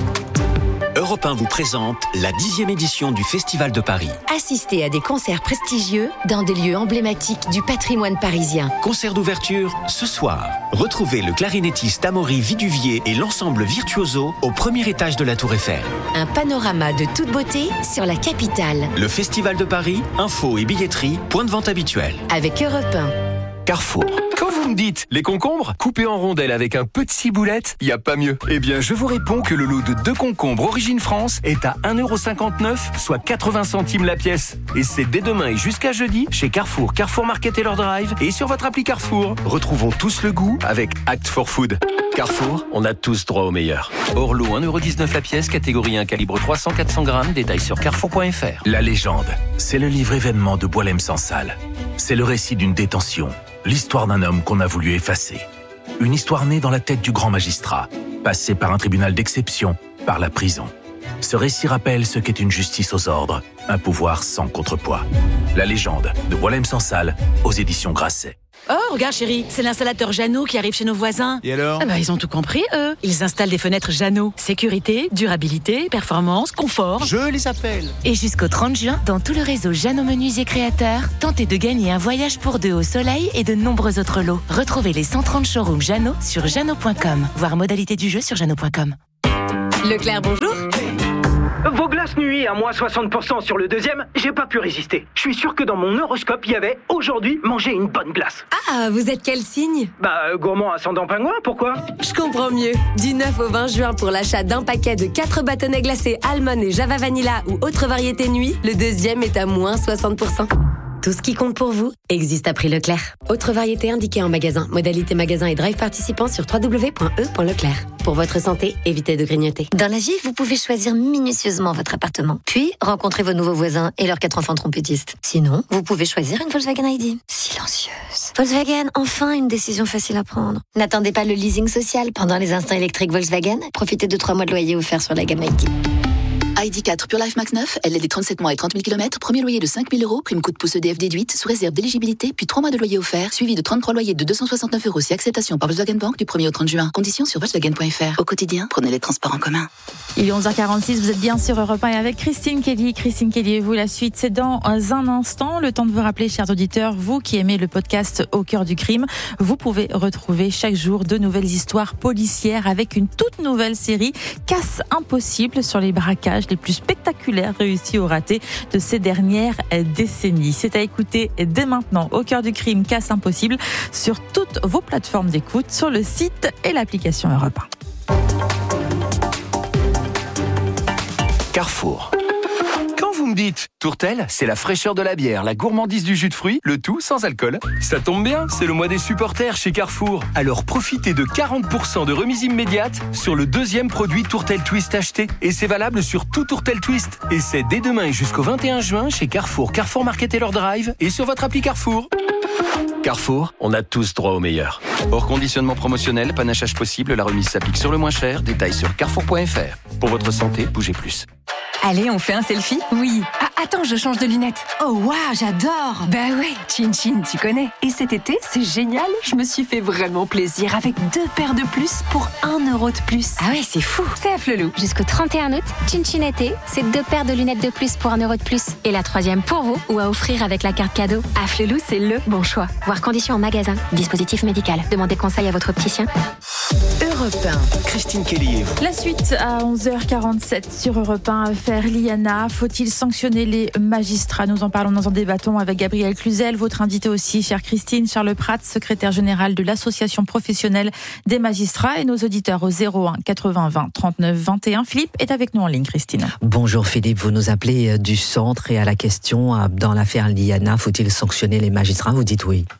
Europe un vous présente la dixième édition du Festival de Paris. Assistez à des concerts prestigieux dans des lieux emblématiques du patrimoine parisien. Concert d'ouverture ce soir. Retrouvez le clarinettiste Amaury Viduvier et l'ensemble Virtuoso au premier étage de la Tour Eiffel. Un panorama de toute beauté sur la capitale. Le Festival de Paris, info et billetterie, point de vente habituel. Avec Europe un. Carrefour. Quand vous me dites les concombres coupés en rondelles avec un peu de ciboulette, il n'y a pas mieux. Eh bien, je vous réponds que le lot de deux concombres Origine France est à un euro cinquante-neuf, soit quatre-vingts centimes la pièce. Et c'est dès demain et jusqu'à jeudi chez Carrefour, Carrefour Market et leur Drive et sur votre appli Carrefour. Retrouvons tous le goût avec Act for Food. Carrefour, on a tous droit au meilleur. Orlo, un euro dix-neuf la pièce, catégorie un, calibre trois cents à quatre cents grammes, détail sur carrefour point f r. La légende, c'est le livre événement de Boualem Sansal. C'est le récit d'une détention, l'histoire d'un homme qu'on a voulu effacer. Une histoire née dans la tête du grand magistrat, passé par un tribunal d'exception, par la prison. Ce récit rappelle ce qu'est une justice aux ordres, un pouvoir sans contrepoids. La légende de Boilem Sansal aux éditions Grasset. Oh, regarde chérie, c'est l'installateur Jeannot qui arrive chez nos voisins. Et alors ? Ah bah, ils ont tout compris, eux. Ils installent des fenêtres Jeannot. Sécurité, durabilité, performance, confort. Je les appelle. Et jusqu'au trente juin, dans tout le réseau Jeannot Menuisier Créateurs, tentez de gagner un voyage pour deux au soleil et de nombreux autres lots. Retrouvez les cent trente showrooms Jeannot sur jeannot point com. Voir modalité du jeu sur jeannot point com. Leclerc, bonjour. Vos glaces nuit à moins soixante pour cent sur le deuxième, j'ai pas pu résister. Je suis sûr que dans mon horoscope, il y avait aujourd'hui manger une bonne glace. Ah, vous êtes quel signe ? Bah, gourmand ascendant pingouin, pourquoi ? Je comprends mieux. Du neuf au vingt juin, pour l'achat d'un paquet de quatre bâtonnets glacés Almond et Java Vanilla ou autre variété nuit, le deuxième est à moins soixante pour cent. Tout ce qui compte pour vous existe à prix Leclerc. Autre variété indiquée en magasin. Modalité magasin et drive participant sur w w w point e point leclerc. Pour votre santé, évitez de grignoter. Dans la vie, vous pouvez choisir minutieusement votre appartement, puis rencontrer vos nouveaux voisins et leurs quatre enfants trompettistes. Sinon, vous pouvez choisir une Volkswagen I D. Silencieuse. Volkswagen, enfin une décision facile à prendre. N'attendez pas le leasing social pendant les instants électriques Volkswagen. Profitez de trois mois de loyer offerts sur la gamme I D. I D quatre Pure Life Max neuf, L L D trente-sept mois et trente mille kilomètres, premier loyer de cinq mille euros, prime coup de pouce E D F déduite, sous réserve d'éligibilité, puis trois mois de loyer offert, suivi de trente-trois loyers de deux cent soixante-neuf euros si acceptation par Volkswagen Bank du premier au trente juin. Conditions sur Volkswagen point F R. Au quotidien, prenez les transports en commun. Il est onze heures quarante-six, vous êtes bien sur Europe un et avec Christine Kelly. Christine Kelly et vous, la suite, c'est dans un instant. Le temps de vous rappeler, chers auditeurs, vous qui aimez le podcast Au cœur du crime, vous pouvez retrouver chaque jour de nouvelles histoires policières avec une toute nouvelle série, Casse impossible, sur les braquages les plus spectaculaires réussis ou ratés de ces dernières décennies. C'est à écouter dès maintenant. Au cœur du crime, Casse impossible, sur toutes vos plateformes d'écoute, sur le site et l'application Europe un. Carrefour. Quand vous me dites Tourtel, c'est la fraîcheur de la bière, la gourmandise du jus de fruits, le tout sans alcool. Ça tombe bien, c'est le mois des supporters chez Carrefour. Alors profitez de quarante pour cent de remise immédiate sur le deuxième produit Tourtel Twist acheté. Et c'est valable sur tout Tourtel Twist. Et c'est dès demain et jusqu'au vingt et un juin chez Carrefour, Carrefour Market et leur drive et sur votre appli Carrefour. Carrefour, on a tous droit au meilleur. Hors conditionnement promotionnel, panachage possible, la remise s'applique sur le moins cher. Détails sur carrefour point F R. Pour votre santé, bougez plus. Allez, on fait un selfie ? Oui. Ah, attends, je change de lunettes. Oh, waouh, j'adore. Bah ouais, Chin Chin, tu connais. Et cet été, c'est génial. Je me suis fait vraiment plaisir avec deux paires de plus pour un euro de plus. Ah ouais, c'est fou. C'est à Flelou. Jusqu'au trente et un août, Chin Chin été, c'est deux paires de lunettes de plus pour un euro de plus. Et la troisième pour vous ou à offrir avec la carte cadeau. À Flelou, c'est le bon choix. Voir conditions en magasin. Dispositif médical. Demandez conseil à votre opticien. Europe un, Christine Kelly et vous. La suite à onze heures quarante-sept sur Europe un, affaire Liana. Faut-il sanctionner les magistrats ? Nous en parlons, nous en débattons avec Gabriel Cluzel, votre invité aussi, chère Christine. Charles Prats, secrétaire général de l'Association professionnelle des magistrats, et nos auditeurs au zéro un quatre-vingts vingt trente-neuf vingt et un. Philippe est avec nous en ligne, Christine. Bonjour Philippe, vous nous appelez du centre et à la question, dans l'affaire Liana, faut-il sanctionner les magistrats ? Vous dites oui.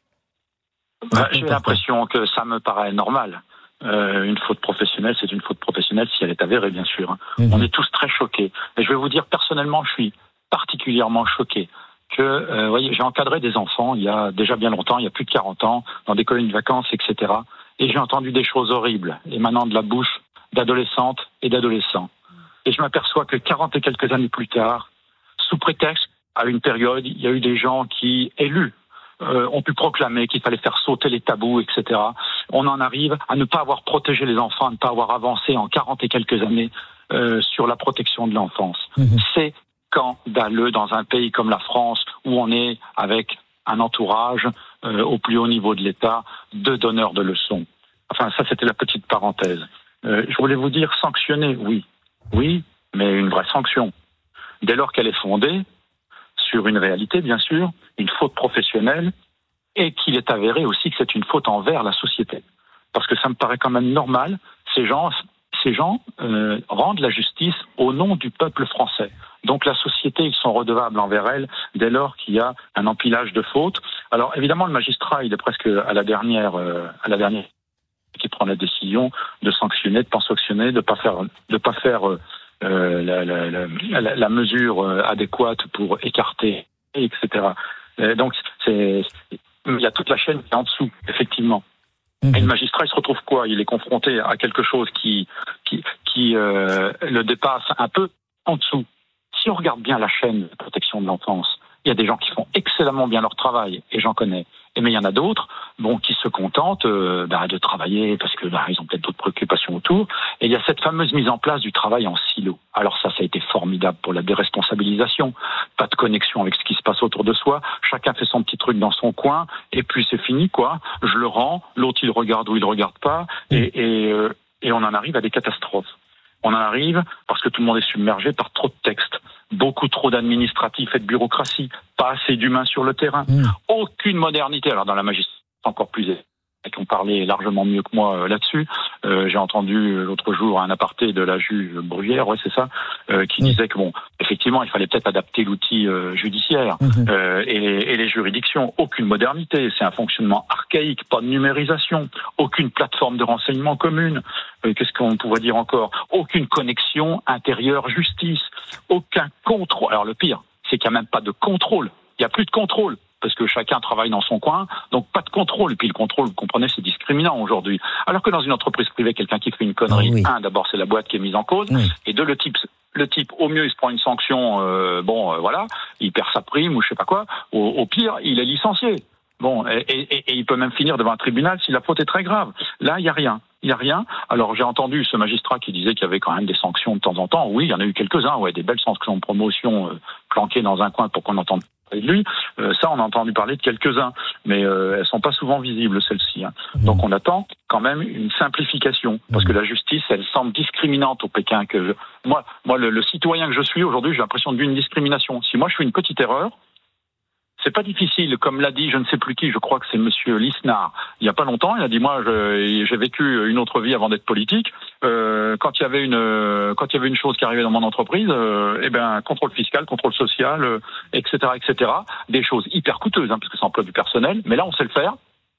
Bah, j'ai l'impression que ça me paraît normal. Euh, une faute professionnelle, c'est une faute professionnelle si elle est avérée, bien sûr. Hein. Mmh. On est tous très choqués. Et je vais vous dire, personnellement, je suis particulièrement choqué que, euh, voyez, j'ai encadré des enfants il y a déjà bien longtemps, il y a plus de quarante ans, dans des colonies de vacances, et cetera. Et j'ai entendu des choses horribles, émanant de la bouche d'adolescentes et d'adolescents. Et je m'aperçois que quarante et quelques années plus tard, sous prétexte, à une période, il y a eu des gens qui, élus, Euh, ont pu proclamer qu'il fallait faire sauter les tabous, et cetera. On en arrive à ne pas avoir protégé les enfants, à ne pas avoir avancé en quarante et quelques années euh, sur la protection de l'enfance. Mmh. C'est scandaleux dans un pays comme la France, où on est avec un entourage euh, au plus haut niveau de l'État de donneurs de leçons. Enfin, ça, c'était la petite parenthèse. Euh, je voulais vous dire sanctionner, oui. Oui, mais une vraie sanction. Dès lors qu'elle est fondée sur une réalité, bien sûr, une faute professionnelle, et qu'il est avéré aussi que c'est une faute envers la société. Parce que ça me paraît quand même normal, ces gens, ces gens euh, rendent la justice au nom du peuple français. Donc la société, ils sont redevables envers elle dès lors qu'il y a un empilage de fautes. Alors évidemment, le magistrat, il est presque à la dernière, euh, à la dernière qui prend la décision de sanctionner, de pas sanctionner, de pas faire, de pas faire euh, Euh, la, la, la, la mesure adéquate pour écarter, et cetera. Euh, donc, c'est, il y a toute la chaîne qui est en dessous, effectivement. Et le magistrat, il se retrouve quoi? Il est confronté à quelque chose qui, qui, qui euh, le dépasse un peu en dessous. Si on regarde bien la chaîne de protection de l'enfance, il y a des gens qui font excellemment bien leur travail, et j'en connais. Et mais il y en a d'autres, bon, qui se contentent euh, bah, de travailler parce que bah, ils ont peut-être d'autres préoccupations autour. Et il y a cette fameuse mise en place du travail en silo. Alors ça, ça a été formidable pour la déresponsabilisation. Pas de connexion avec ce qui se passe autour de soi. Chacun fait son petit truc dans son coin, et puis c'est fini, quoi. Je le rends, l'autre il regarde ou il regarde pas, et, et, euh, et on en arrive à des catastrophes. On en arrive parce que tout le monde est submergé par trop de textes, beaucoup trop d'administratifs et de bureaucratie, pas assez d'humains sur le terrain, mmh. aucune modernité. Alors dans la magistrature, encore plus, qui ont parlé largement mieux que moi euh, là-dessus. Euh, j'ai entendu l'autre jour un aparté de la juge Bruguière, ouais c'est ça, euh, qui mmh. disait que bon, effectivement, il fallait peut-être adapter l'outil euh, judiciaire mmh. euh, et, les, et les juridictions. Aucune modernité, c'est un fonctionnement archaïque, pas de numérisation, aucune plateforme de renseignement commune. Euh, qu'est-ce qu'on pourrait dire encore? Aucune connexion intérieure justice, aucun contrôle. Alors le pire, c'est qu'il n'y a même pas de contrôle. Il n'y a plus de contrôle. Parce que chacun travaille dans son coin, donc pas de contrôle. Et puis le contrôle, vous comprenez, c'est discriminant aujourd'hui. Alors que dans une entreprise privée, quelqu'un qui fait une connerie, ah oui. un, d'abord c'est la boîte qui est mise en cause, oui. et deux, le type, le type, au mieux il se prend une sanction, euh, bon euh, voilà, il perd sa prime ou je sais pas quoi. Au, au pire, il est licencié. Bon, et, et, et il peut même finir devant un tribunal si la faute est très grave. Là, il y a rien. Il n'y a rien. Alors j'ai entendu ce magistrat qui disait qu'il y avait quand même des sanctions de temps en temps. Oui, il y en a eu quelques-uns, ouais, des belles sanctions de promotion euh, planquées dans un coin pour qu'on entende parler de lui. Euh, ça, on a entendu parler de quelques-uns, mais euh, elles sont pas souvent visibles, celles-ci. Hein. Mmh. Donc on attend quand même une simplification, parce que la justice, elle semble discriminante au Pékin. Que je... Moi, moi le, le citoyen que je suis aujourd'hui, j'ai l'impression de vivre une discrimination. Si moi je fais une petite erreur, c'est pas difficile, comme l'a dit je ne sais plus qui, je crois que c'est monsieur Lisnard, il y a pas longtemps, il a dit moi je, j'ai vécu une autre vie avant d'être politique, euh, quand il y avait une quand il y avait une chose qui arrivait dans mon entreprise, euh, eh ben contrôle fiscal, contrôle social, euh, et cetera, et cetera, des choses hyper coûteuses, hein, parce que ça emploie du personnel, mais là on sait le faire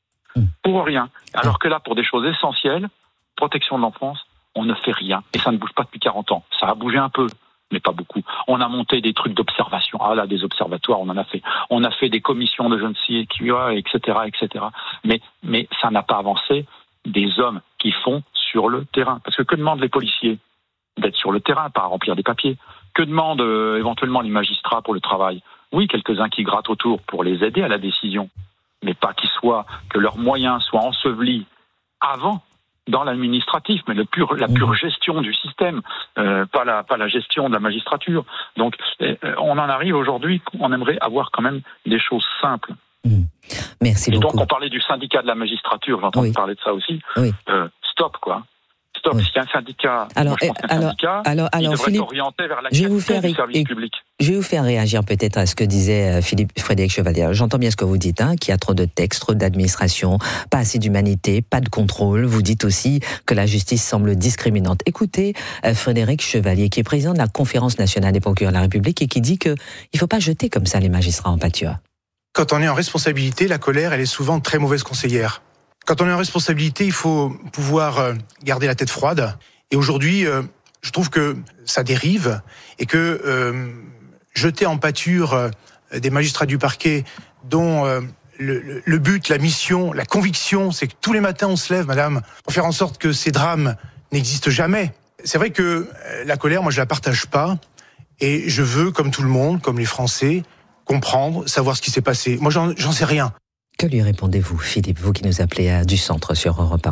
pour rien, alors que là pour des choses essentielles, protection de l'enfance, on ne fait rien, et ça ne bouge pas depuis quarante ans, ça a bougé un peu, mais pas beaucoup. On a monté des trucs d'observation. Ah là, des observatoires, on en a fait. On a fait des commissions de je ne sais qui, et cetera, et cetera. Mais, mais ça n'a pas avancé des hommes qui font sur le terrain. Parce que que demandent les policiers? D'être sur le terrain, pas à remplir des papiers. Que demandent euh, éventuellement les magistrats pour le travail? Oui, quelques-uns qui grattent autour pour les aider à la décision. Mais pas qu'ils soient, que leurs moyens soient ensevelis avant dans l'administratif, mais le pur, la pure gestion du système, euh, pas la pas la gestion de la magistrature. Donc, euh, on en arrive aujourd'hui, on aimerait avoir quand même des choses simples. Mmh. Merci Et beaucoup. donc, on parlait du syndicat de la magistrature, j'entends oui. parler de ça aussi. Oui. Euh, stop, quoi. Stop, oui. S'il y a un syndicat, alors, moi, je pense qu'un alors, syndicat, alors, alors, il devrait Philippe, s'orienter vers la je vais vous qualité faire du ré- service et- public. Je vais vous faire réagir peut-être à ce que disait Philippe Frédéric Chevalier. J'entends bien ce que vous dites, hein, qu'il y a trop de textes, trop d'administration, pas assez d'humanité, pas de contrôle. Vous dites aussi que la justice semble discriminante. Écoutez Frédéric Chevalier, qui est président de la Conférence nationale des procureurs de la République et qui dit qu'il ne faut pas jeter comme ça les magistrats en pâture. Quand on est en responsabilité, la colère, elle est souvent très mauvaise conseillère. Quand on est en responsabilité, il faut pouvoir garder la tête froide. Et aujourd'hui, je trouve que ça dérive et que euh, jeter en pâture euh, des magistrats du parquet dont euh, le, le but, la mission, la conviction, c'est que tous les matins on se lève, madame, pour faire en sorte que ces drames n'existent jamais. C'est vrai que euh, la colère, moi je la partage pas et je veux, comme tout le monde, comme les Français, comprendre, savoir ce qui s'est passé. Moi j'en, j'en sais rien. Que lui répondez-vous, Philippe, vous qui nous appelez à, du centre sur Europe un?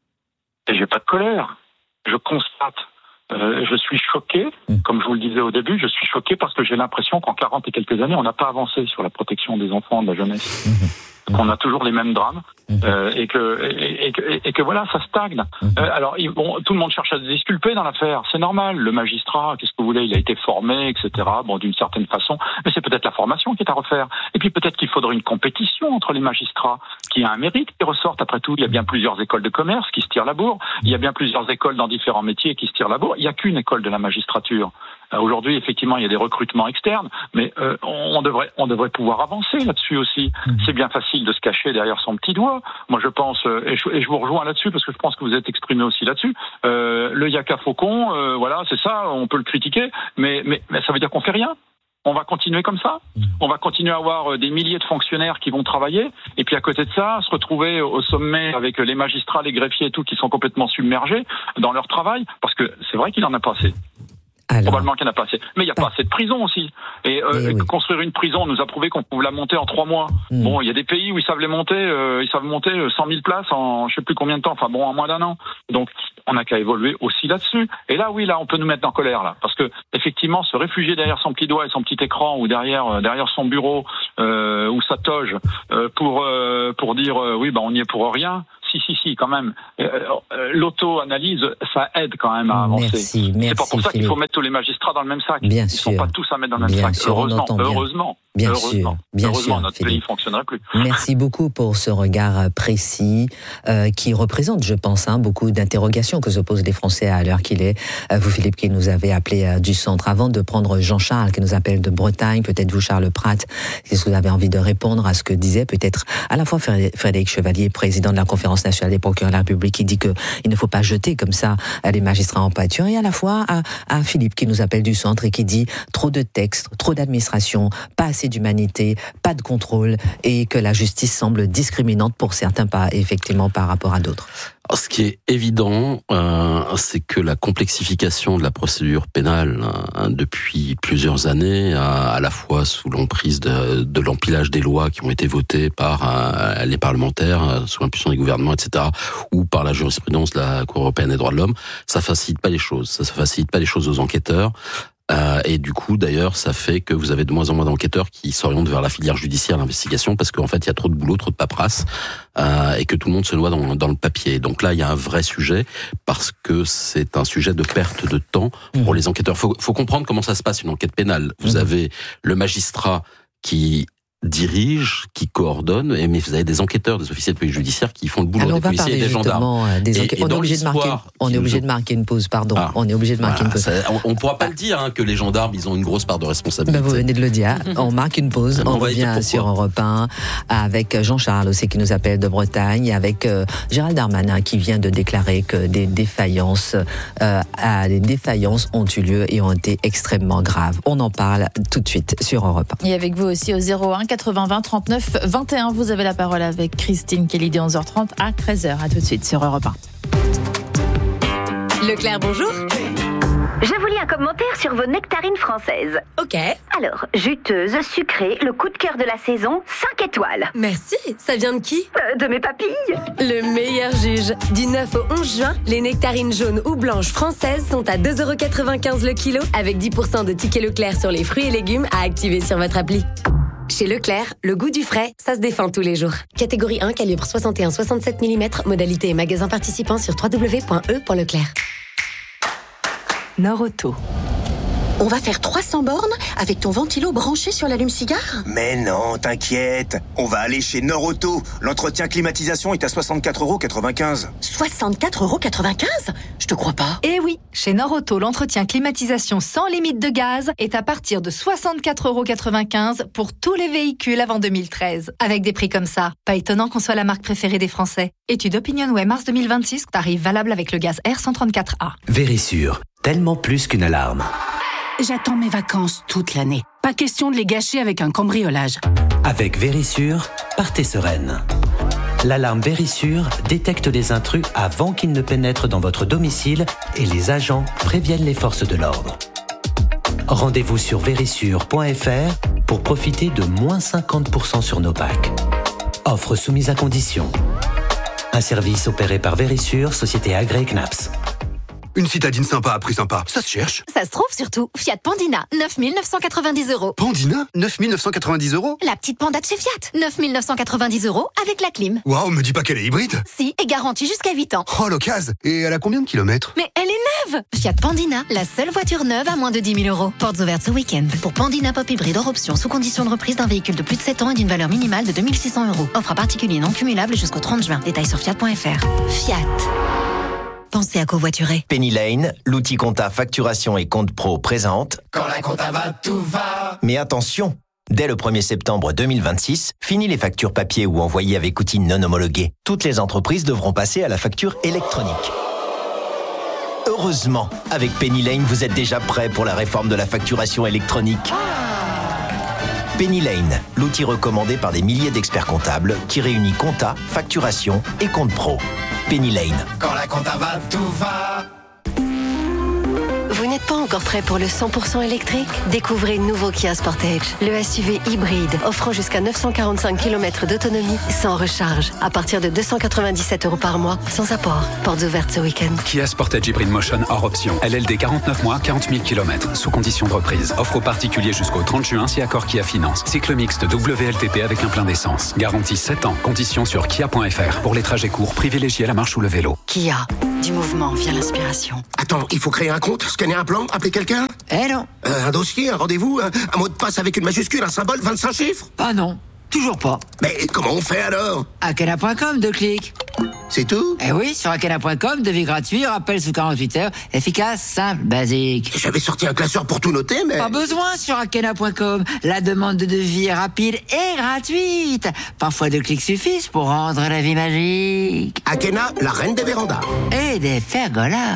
Et j'ai pas de colère. Je constate. Euh, je suis choqué, mmh. comme je vous le disais au début, je suis choqué parce que j'ai l'impression qu'en quarante et quelques années, on n'a pas avancé sur la protection des enfants, de la jeunesse. Mmh. Qu'on a toujours les mêmes drames mmh. euh, et, que, et, et, et, et que voilà, ça stagne. Mmh. Euh, alors, il, bon, tout le monde cherche à se disculper dans l'affaire, c'est normal. Le magistrat, qu'est-ce que vous voulez, il a été formé, et cetera. Bon, d'une certaine façon, mais c'est peut-être la formation qui est à refaire. Et puis peut-être qu'il faudrait une compétition entre les magistrats, qui a un mérite qui ressorte. Après tout, il y a bien plusieurs écoles de commerce qui se tirent la bourre. Il y a bien plusieurs écoles dans différents métiers qui se tirent la bourre. Il n'y a qu'une école de la magistrature. Euh, aujourd'hui, effectivement, il y a des recrutements externes, mais euh, on devrait, on devrait pouvoir avancer là-dessus aussi. Mmh. C'est bien facile de se cacher derrière son petit doigt. Moi, je pense, euh, et, je, et je vous rejoins là-dessus parce que je pense que vous êtes exprimé aussi là-dessus. Euh, le Yaka Faucon, euh, voilà, c'est ça. On peut le critiquer, mais, mais, mais ça veut dire qu'on fait rien. On va continuer comme ça. On va continuer à avoir des milliers de fonctionnaires qui vont travailler. Et puis à côté de ça, se retrouver au sommet avec les magistrats, les greffiers et tout qui sont complètement submergés dans leur travail. Parce que c'est vrai qu'il en a pas assez. Alors, probablement qu'il n'y en a pas assez. Mais il n'y a pas assez de prison aussi. Et, euh, et oui. Construire une prison, on nous a prouvé qu'on pouvait la monter en trois mois. Mmh. Bon, il y a des pays où ils savent les monter, euh, ils savent monter cent mille places en je sais plus combien de temps, enfin bon, en moins d'un an. Donc, on n'a qu'à évoluer aussi là-dessus. Et là, oui, là, on peut nous mettre en colère, là. Parce que, effectivement, se réfugier derrière son petit doigt et son petit écran, ou derrière, euh, derrière son bureau, euh, ou sa toge, euh, pour, euh, pour dire, euh, oui, bah, on y est pour rien. Si, si, si, quand même. Euh, l'auto-analyse, ça aide quand même à avancer. Merci, merci. C'est pas pour ça qu'il faut mettre tous les magistrats dans le même sac. Bien Ils sûr. Ils ne sont pas tous à mettre dans le même bien sac. Sûr, heureusement, bien. heureusement. Bien heureusement. sûr, bien heureusement, sûr, notre Philippe. pays ne fonctionnerait plus. Merci beaucoup pour ce regard précis euh, qui représente, je pense, hein, beaucoup d'interrogations que se posent les Français à l'heure qu'il est. Euh, vous, Philippe, qui nous avez appelé euh, du centre. Avant de prendre Jean-Charles, qui nous appelle de Bretagne, peut-être vous, Charles Pratt, si vous avez envie de répondre à ce que disait peut-être à la fois Frédéric Chevalier, président de la Conférence nationale des procureurs de la République, qui dit qu'il ne faut pas jeter comme ça les magistrats en pâture, et à la fois à, à Philippe, qui nous appelle du centre et qui dit trop de textes, trop d'administration, pas assez d'humanité, pas de contrôle, et que la justice semble discriminante pour certains, pas effectivement par rapport à d'autres. Alors, ce qui est évident, euh, c'est que la complexification de la procédure pénale hein, depuis plusieurs années, à, à la fois sous l'emprise de, de l'empilage des lois qui ont été votées par euh, les parlementaires, euh, sous l'impulsion des gouvernements, et cetera, ou par la jurisprudence de la Cour européenne des droits de l'homme, ça facilite pas les choses. Ça, ça facilite pas les choses aux enquêteurs. Euh, et du coup, d'ailleurs, ça fait que vous avez de moins en moins d'enquêteurs qui s'orientent vers la filière judiciaire, l'investigation, parce qu'en fait, il y a trop de boulot, trop de paperasse, euh, et que tout le monde se noie dans, dans le papier. Donc là, il y a un vrai sujet, parce que c'est un sujet de perte de temps pour les enquêteurs. Faut, faut comprendre comment ça se passe, une enquête pénale. Vous mmh. avez le magistrat qui dirige, qui coordonne, mais vous avez des enquêteurs, des officiers de police judiciaire qui font le boulot des policiers et des gendarmes. Des enquêtes. Et, et on est obligé de marquer. On est obligé de marquer une pause. Pardon. Ah, on est obligé de marquer voilà, une pause. Ça, on ne pourra pas ah. le dire hein, que les gendarmes, ils ont une grosse part de responsabilité. Ben vous venez de le dire. On marque une pause. On, on revient sur Europe un avec Jean-Charles aussi qui nous appelle de Bretagne, avec euh, Gérald Darmanin qui vient de déclarer que des défaillances, euh, les défaillances ont eu lieu et ont été extrêmement graves. On en parle tout de suite sur Europe un. Et avec vous aussi au zéro un quatre-vingts vingt trente-neuf vingt et un. Vous avez la parole avec Christine Kelly de onze heures trente à treize heures. À tout de suite sur Europe un. Leclerc, bonjour. Je vous lis un commentaire sur vos nectarines françaises. Ok. Alors, juteuse, sucrée, le coup de cœur de la saison, cinq étoiles. Merci. Ça vient de qui ? euh, De mes papilles. Le meilleur juge. Du neuf au onze juin, les nectarines jaunes ou blanches françaises sont à deux euros quatre-vingt-quinze le kilo, avec dix pour cent de tickets Leclerc sur les fruits et légumes à activer sur votre appli. Chez Leclerc, le goût du frais, ça se défend tous les jours. Catégorie un, calibre soixante et un soixante-sept millimètres, modalité et magasin participant sur w w w point e point leclerc. Norauto. On va faire trois cents bornes avec ton ventilo branché sur l'allume-cigare ? Mais non, t'inquiète. On va aller chez Norauto. L'entretien climatisation est à soixante-quatre euros quatre-vingt-quinze. soixante-quatre euros quatre-vingt-quinze ? Je te crois pas. Eh oui, chez Norauto, l'entretien climatisation sans limite de gaz est à partir de soixante-quatre euros quatre-vingt-quinze pour tous les véhicules avant deux mille treize. Avec des prix comme ça, pas étonnant qu'on soit la marque préférée des Français. Étude OpinionWay mars deux mille vingt-six, tarif valable avec le gaz R cent trente-quatre A. Vérissure, tellement plus qu'une alarme. J'attends mes vacances toute l'année. Pas question de les gâcher avec un cambriolage. Avec Vérissure, partez sereine. L'alarme Vérissure détecte les intrus avant qu'ils ne pénètrent dans votre domicile et les agents préviennent les forces de l'ordre. Rendez-vous sur vérissure point f r pour profiter de moins cinquante pour cent sur nos packs. Offre soumise à condition. Un service opéré par Vérissure, société agréée C N A P S. Une citadine sympa à prix sympa, ça se cherche. Ça se trouve surtout. Fiat Pandina, neuf mille neuf cent quatre-vingt-dix euros. Pandina, neuf mille neuf cent quatre-vingt-dix euros. La petite panda de chez Fiat, neuf mille neuf cent quatre-vingt-dix euros avec la clim. Waouh, me dis pas qu'elle est hybride. Si, et garantie jusqu'à huit ans. Oh, l'occasion. Et elle a combien de kilomètres? Mais elle est neuve. Fiat Pandina, la seule voiture neuve à moins de dix mille euros. Portes ouvertes ce week-end. Pour Pandina Pop Hybride hors option, sous condition de reprise d'un véhicule de plus de sept ans et d'une valeur minimale de deux mille six cents euros. Offre à particulier non cumulable jusqu'au trente juin. Détails sur fiat point f r. Fiat. Pensez à covoiturer. Penny Lane, l'outil compta facturation et compte pro présente. Quand la compta va, tout va. Mais attention, dès le premier septembre deux mille vingt-six, fini les factures papier ou envoyées avec outils non homologués. Toutes les entreprises devront passer à la facture électronique. Heureusement, avec Penny Lane, vous êtes déjà prêt pour la réforme de la facturation électronique. Penny Lane, l'outil recommandé par des milliers d'experts comptables qui réunit compta, facturation et compte pro. Penny Lane. Quand la compta va, tout va. Vous n'êtes pas encore prêt pour le cent pour cent électrique ? Découvrez le nouveau Kia Sportage, le S U V hybride offrant jusqu'à neuf cent quarante-cinq kilomètres d'autonomie sans recharge, à partir de deux cent quatre-vingt-dix-sept euros par mois, sans apport. Portes ouvertes ce week-end. Kia Sportage Hybrid Motion hors option. L L D quarante-neuf mois, quarante mille kilomètres, sous condition de reprise. Offre aux particuliers jusqu'au trente juin si accord Kia Finance. Cycle mixte W L T P avec un plein d'essence. Garantie sept ans. Conditions sur kia point f r. Pour les trajets courts, privilégiez la marche ou le vélo. Kia, du mouvement vient l'inspiration. Attends, il faut créer un compte, scanner un plan, appeler quelqu'un ? Eh non. Euh, un dossier, un rendez-vous, un, un mot de passe avec une majuscule, un symbole, vingt-cinq chiffres ? Ah non, toujours pas. Mais comment on fait alors ? Akena point com, deux clics. C'est tout ? Eh oui, sur Akena point com, devis gratuit, rappel sous quarante-huit heures, efficace, simple, basique. J'avais sorti un classeur pour tout noter, mais... Pas besoin sur Akena point com. La demande de devis est rapide et gratuite. Parfois deux clics suffisent pour rendre la vie magique. Akena, la reine des vérandas. Et des pergolas.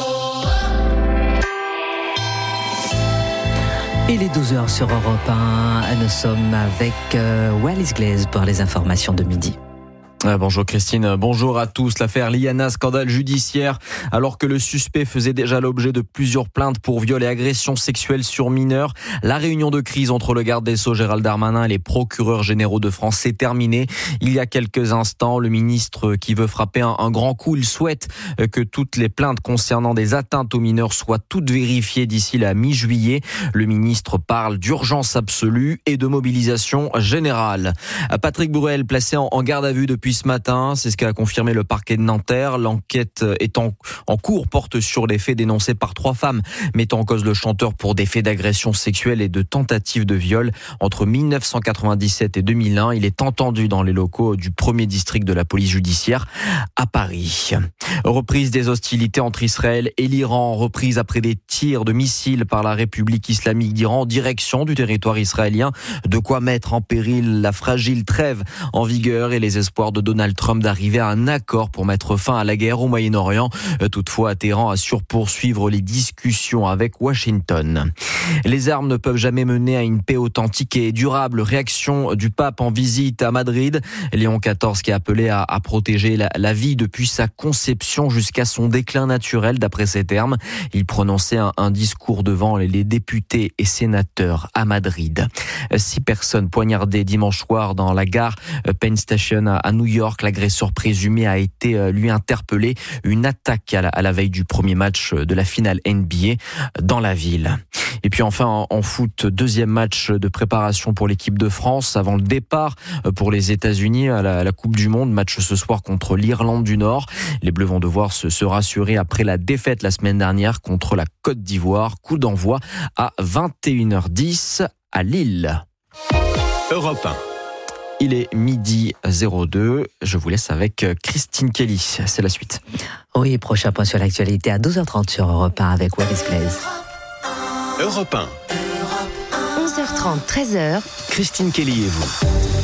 Il est douze heures sur Europe un. Nous sommes avec euh, Wallis Glaise pour les informations de midi. Bonjour Christine, bonjour à tous. L'affaire Liana, scandale judiciaire. Alors que le suspect faisait déjà l'objet de plusieurs plaintes pour viol et agression sexuelle sur mineurs, la réunion de crise entre le garde des Sceaux Gérald Darmanin et les procureurs généraux de France s'est terminée. Il y a quelques instants, le ministre qui veut frapper un, un grand coup, il souhaite que toutes les plaintes concernant des atteintes aux mineurs soient toutes vérifiées d'ici la mi-juillet. Le ministre parle d'urgence absolue et de mobilisation générale. Patrick Bruel, placé en, en garde à vue depuis ce matin, c'est ce qu'a confirmé le parquet de Nanterre. L'enquête est en, en cours, porte sur les faits dénoncés par trois femmes mettant en cause le chanteur pour des faits d'agression sexuelle et de tentative de viol entre dix-neuf cent quatre-vingt-dix-sept et deux mille un. Il est entendu dans les locaux du premier district de la police judiciaire à Paris. Reprise des hostilités entre Israël et l'Iran, reprise après des tirs de missiles par la République islamique d'Iran en direction du territoire israélien. De quoi mettre en péril la fragile trêve en vigueur et les espoirs de Donald Trump d'arriver à un accord pour mettre fin à la guerre au Moyen-Orient. Toutefois, Téhéran assure poursuivre les discussions avec Washington. Les armes ne peuvent jamais mener à une paix authentique et durable. Réaction du pape en visite à Madrid. Léon quatorze qui a appelé à, à protéger la, la vie depuis sa conception jusqu'à son déclin naturel, d'après ses termes. Il prononçait un, un discours devant les députés et sénateurs à Madrid. Six personnes poignardées dimanche soir dans la gare Penn Station à New York. L'agresseur présumé a été lui interpellé. Une attaque à la, à la veille du premier match de la finale N B A dans la ville. Et puis enfin en, en foot, deuxième match de préparation pour l'équipe de France avant le départ pour les États-Unis à la, à la Coupe du Monde. Match ce soir contre l'Irlande du Nord. Les Bleus vont devoir se, se rassurer après la défaite la semaine dernière contre la Côte d'Ivoire. Coup d'envoi à vingt et une heures dix à Lille. Europe un. Il est midi zéro deux. Je vous laisse avec Christine Kelly. C'est la suite. Oui, prochain point sur l'actualité à douze heures trente sur Europe un avec Wallis Glaise. Europe un. onze heures trente, treize heures. Christine Kelly et vous.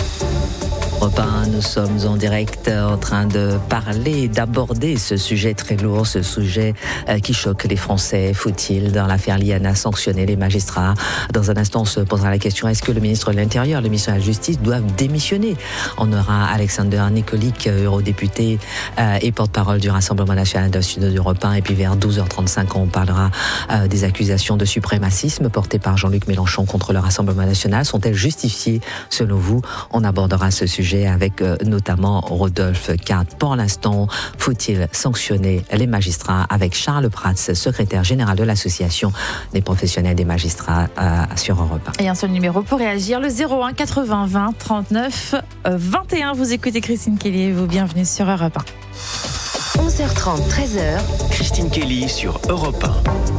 Europe un, nous sommes en direct en train de parler, d'aborder ce sujet très lourd, ce sujet euh, qui choque les Français. Faut-il, dans l'affaire Liana, sanctionner les magistrats ? Dans un instant, on se posera la question, est-ce que le ministre de l'Intérieur, le ministre de la Justice doivent démissionner ? On aura Alexander Nikolic, eurodéputé euh, et porte-parole du Rassemblement national de Sud d'Europe un. Et puis vers douze heures trente-cinq, on parlera euh, des accusations de suprémacisme portées par Jean-Luc Mélenchon contre le Rassemblement national. Sont-elles justifiées, selon vous ? On abordera ce sujet avec euh, notamment Rodolphe Cart. Pour l'instant, faut-il sanctionner les magistrats avec Charles Prats, secrétaire général de l'association des professionnels des magistrats euh, sur Europe un. Et un seul numéro pour réagir, le zéro un quatre-vingts vingt trente-neuf vingt et un. Vous écoutez Christine Kelly et vous bienvenue sur Europe un. onze heures trente, treize heures. Christine Kelly sur Europe un.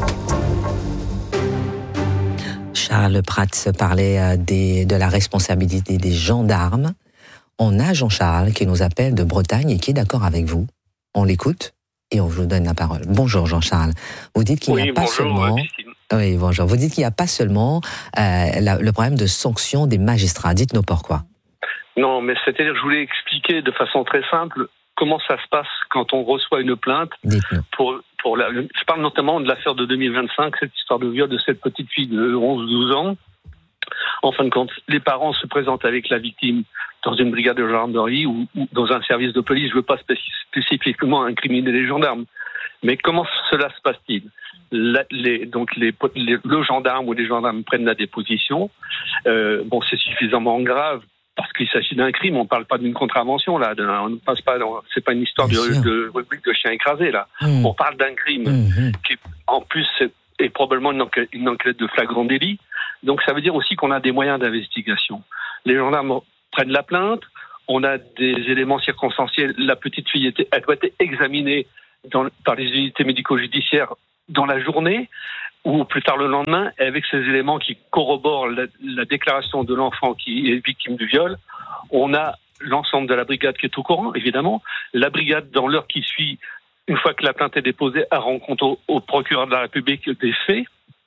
Charles Prats parlait des, de la responsabilité des gendarmes. On a Jean-Charles qui nous appelle de Bretagne et qui est d'accord avec vous. On l'écoute et on vous donne la parole. Bonjour Jean-Charles. Vous dites qu'il oui, n'y a pas bonjour, seulement... Christine. Oui, bonjour. Vous dites qu'il n'y a pas seulement euh, la, le problème de sanction des magistrats. Dites-nous pourquoi. Non, mais c'est-à-dire je voulais expliquer de façon très simple comment ça se passe quand on reçoit une plainte. Dites-nous. Pour, pour la, je parle notamment de l'affaire de deux mille vingt-cinq, cette histoire de viol de cette petite fille de onze douze ans. En fin de compte, les parents se présentent avec la victime dans une brigade de gendarmerie ou, ou dans un service de police. Je ne veux pas spécif- spécifiquement incriminer les gendarmes. Mais comment cela se passe-t-il ? la, les, donc les, les, le gendarme ou les gendarmes prennent la déposition. Euh, bon, c'est suffisamment grave parce qu'il s'agit d'un crime. On ne parle pas d'une contravention là. De, on ne passe pas. Dans, c'est pas une histoire de, de rubrique de chien écrasé là. Mmh. On parle d'un crime mmh. qui, en plus, est, est probablement une enquête, une enquête de flagrant délit. Donc, ça veut dire aussi qu'on a des moyens d'investigation. Les gendarmes prennent la plainte. On a des éléments circonstanciels. La petite fille était, elle doit être examinée dans, par les unités médico-judiciaires dans la journée ou plus tard le lendemain, avec ces éléments qui corroborent la, la déclaration de l'enfant qui est victime du viol. On a l'ensemble de la brigade qui est au courant, évidemment. La brigade, dans l'heure qui suit, une fois que la plainte est déposée, a rencontre au, au procureur de la République des faits.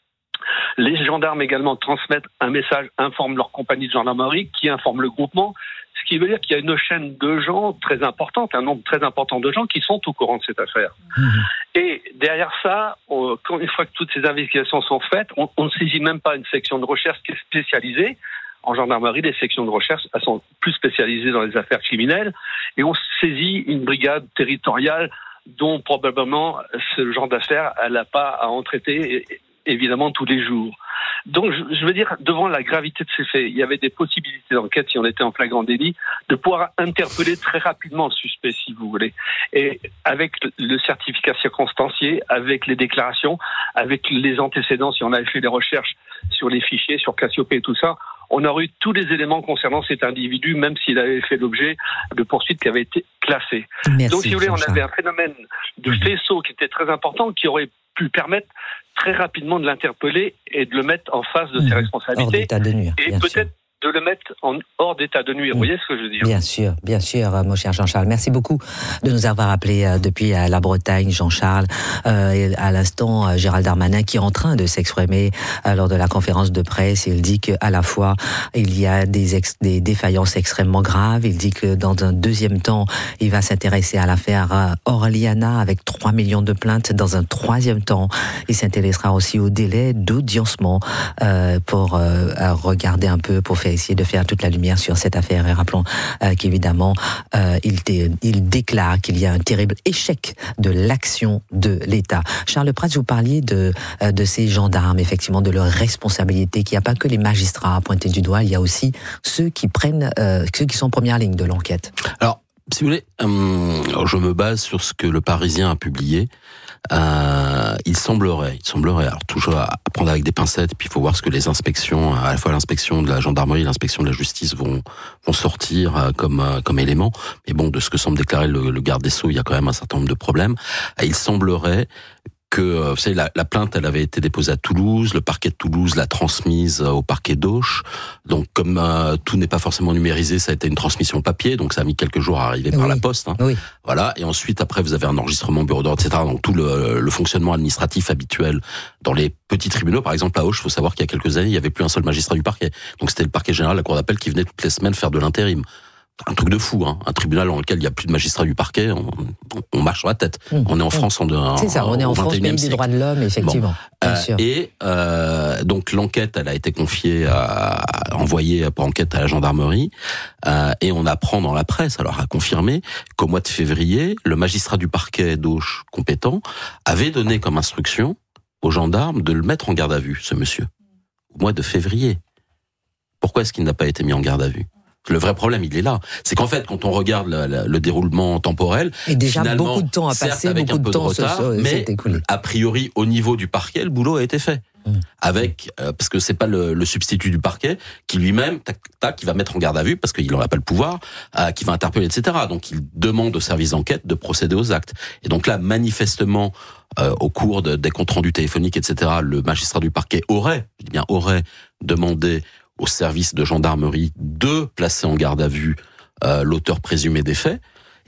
Les gendarmes également transmettent un message, informent leur compagnie de gendarmerie, qui informe le groupement, ce qui veut dire qu'il y a une chaîne de gens très importante, un nombre très important de gens qui sont au courant de cette affaire. Mmh. Et derrière ça, on, quand, une fois que toutes ces investigations sont faites, on, on ne saisit même pas une section de recherche qui est spécialisée. En gendarmerie, les sections de recherche elles sont plus spécialisées dans les affaires criminelles, et on saisit une brigade territoriale dont probablement ce genre d'affaires, elle n'a pas à en traiter évidemment tous les jours. Donc, je veux dire, devant la gravité de ces faits, il y avait des possibilités d'enquête, si on était en flagrant délit, de pouvoir interpeller très rapidement le suspect, si vous voulez. Et avec le certificat circonstancié, avec les déclarations, avec les antécédents, si on avait fait des recherches sur les fichiers, sur Cassiopée et tout ça, on aurait eu tous les éléments concernant cet individu, même s'il avait fait l'objet de poursuites qui avaient été classées. Merci, donc, si vous voulez, on avait un phénomène de faisceau qui était très important, qui aurait pu permettre très rapidement de l'interpeller et de le mettre en face de ses mmh. responsabilités. Hors d'état de nuire, et bien peut-être sûr. de le mettre en hors d'état de nuire. Mmh. Vous voyez ce que je veux dire ? Bien sûr, bien sûr, mon cher Jean-Charles. Merci beaucoup de nous avoir appelé euh, depuis euh, la Bretagne, Jean-Charles. Euh, et à l'instant, euh, Gérald Darmanin qui est en train de s'exprimer euh, lors de la conférence de presse. Il dit qu'à la fois, il y a des, ex- des défaillances extrêmement graves. Il dit que dans un deuxième temps, il va s'intéresser à l'affaire euh, Orliana avec trois millions de plaintes. Dans un troisième temps, il s'intéressera aussi au délai d'audiencement euh, pour euh, regarder un peu, pour faire essayer de faire toute la lumière sur cette affaire. Et rappelons euh, qu'évidemment, euh, il, dé, il déclare qu'il y a un terrible échec de l'action de l'État. Charles Prats, vous parliez de, euh, de ces gendarmes, effectivement, de leur responsabilité, qu'il n'y a pas que les magistrats à pointer du doigt, il y a aussi ceux qui prennent, euh, ceux qui sont en première ligne de l'enquête. Alors, si vous voulez, euh, je me base sur ce que le Parisien a publié. Euh, il semblerait, il semblerait, alors toujours à prendre avec des pincettes, et puis il faut voir ce que les inspections, à la fois l'inspection de la gendarmerie et l'inspection de la justice vont vont sortir comme comme éléments. Mais bon, de ce que semble déclarer le, le garde des Sceaux, il y a quand même un certain nombre de problèmes. Il semblerait que, vous savez, la, la plainte, elle avait été déposée à Toulouse, le parquet de Toulouse l'a transmise au parquet d'Auch. Donc, comme euh, tout n'est pas forcément numérisé, ça a été une transmission papier, donc ça a mis quelques jours à arriver oui. par la poste. Hein. Oui. Voilà. Et ensuite, après, vous avez un enregistrement bureau d'ordre, et cetera. Donc, tout le, le fonctionnement administratif habituel dans les petits tribunaux. Par exemple, à Auch, il faut savoir qu'il y a quelques années, il n'y avait plus un seul magistrat du parquet. Donc, c'était le parquet général, la cour d'appel, qui venait toutes les semaines faire de l'intérim. Un truc de fou, hein. Un tribunal dans lequel il n'y a plus de magistrats du parquet, on, on marche sur la tête. Mmh. On est en France en, en C'est ça, on est en France, pays des droits de l'homme, effectivement. Bon. Bien euh, sûr. Et euh, donc l'enquête, elle a été confiée, à, envoyée pour enquête à la gendarmerie, euh, et on apprend dans la presse, alors à confirmer, qu'au mois de février, le magistrat du parquet d'Auch compétent avait donné comme instruction aux gendarmes de le mettre en garde à vue, ce monsieur, au mois de février. Pourquoi est-ce qu'il n'a pas été mis en garde à vue ? Le vrai problème, il est là. C'est qu'en fait, quand on regarde le, le, le déroulement temporel, et déjà beaucoup de temps a passé, avec beaucoup un peu de temps de retard, se, se, mais a priori, au niveau du parquet, le boulot a été fait. Mmh. Avec, euh, parce que c'est pas le, le substitut du parquet qui lui-même, tac, tac, qui va mettre en garde à vue parce qu'il n'en a pas le pouvoir, euh, qui va interpeller, et cetera. Donc, il demande au service d'enquête de procéder aux actes. Et donc là, manifestement, euh, au cours de, des comptes rendus téléphoniques, et cetera, le magistrat du parquet aurait, je dis bien aurait, demandé au service de gendarmerie de placer en garde à vue euh, l'auteur présumé des faits.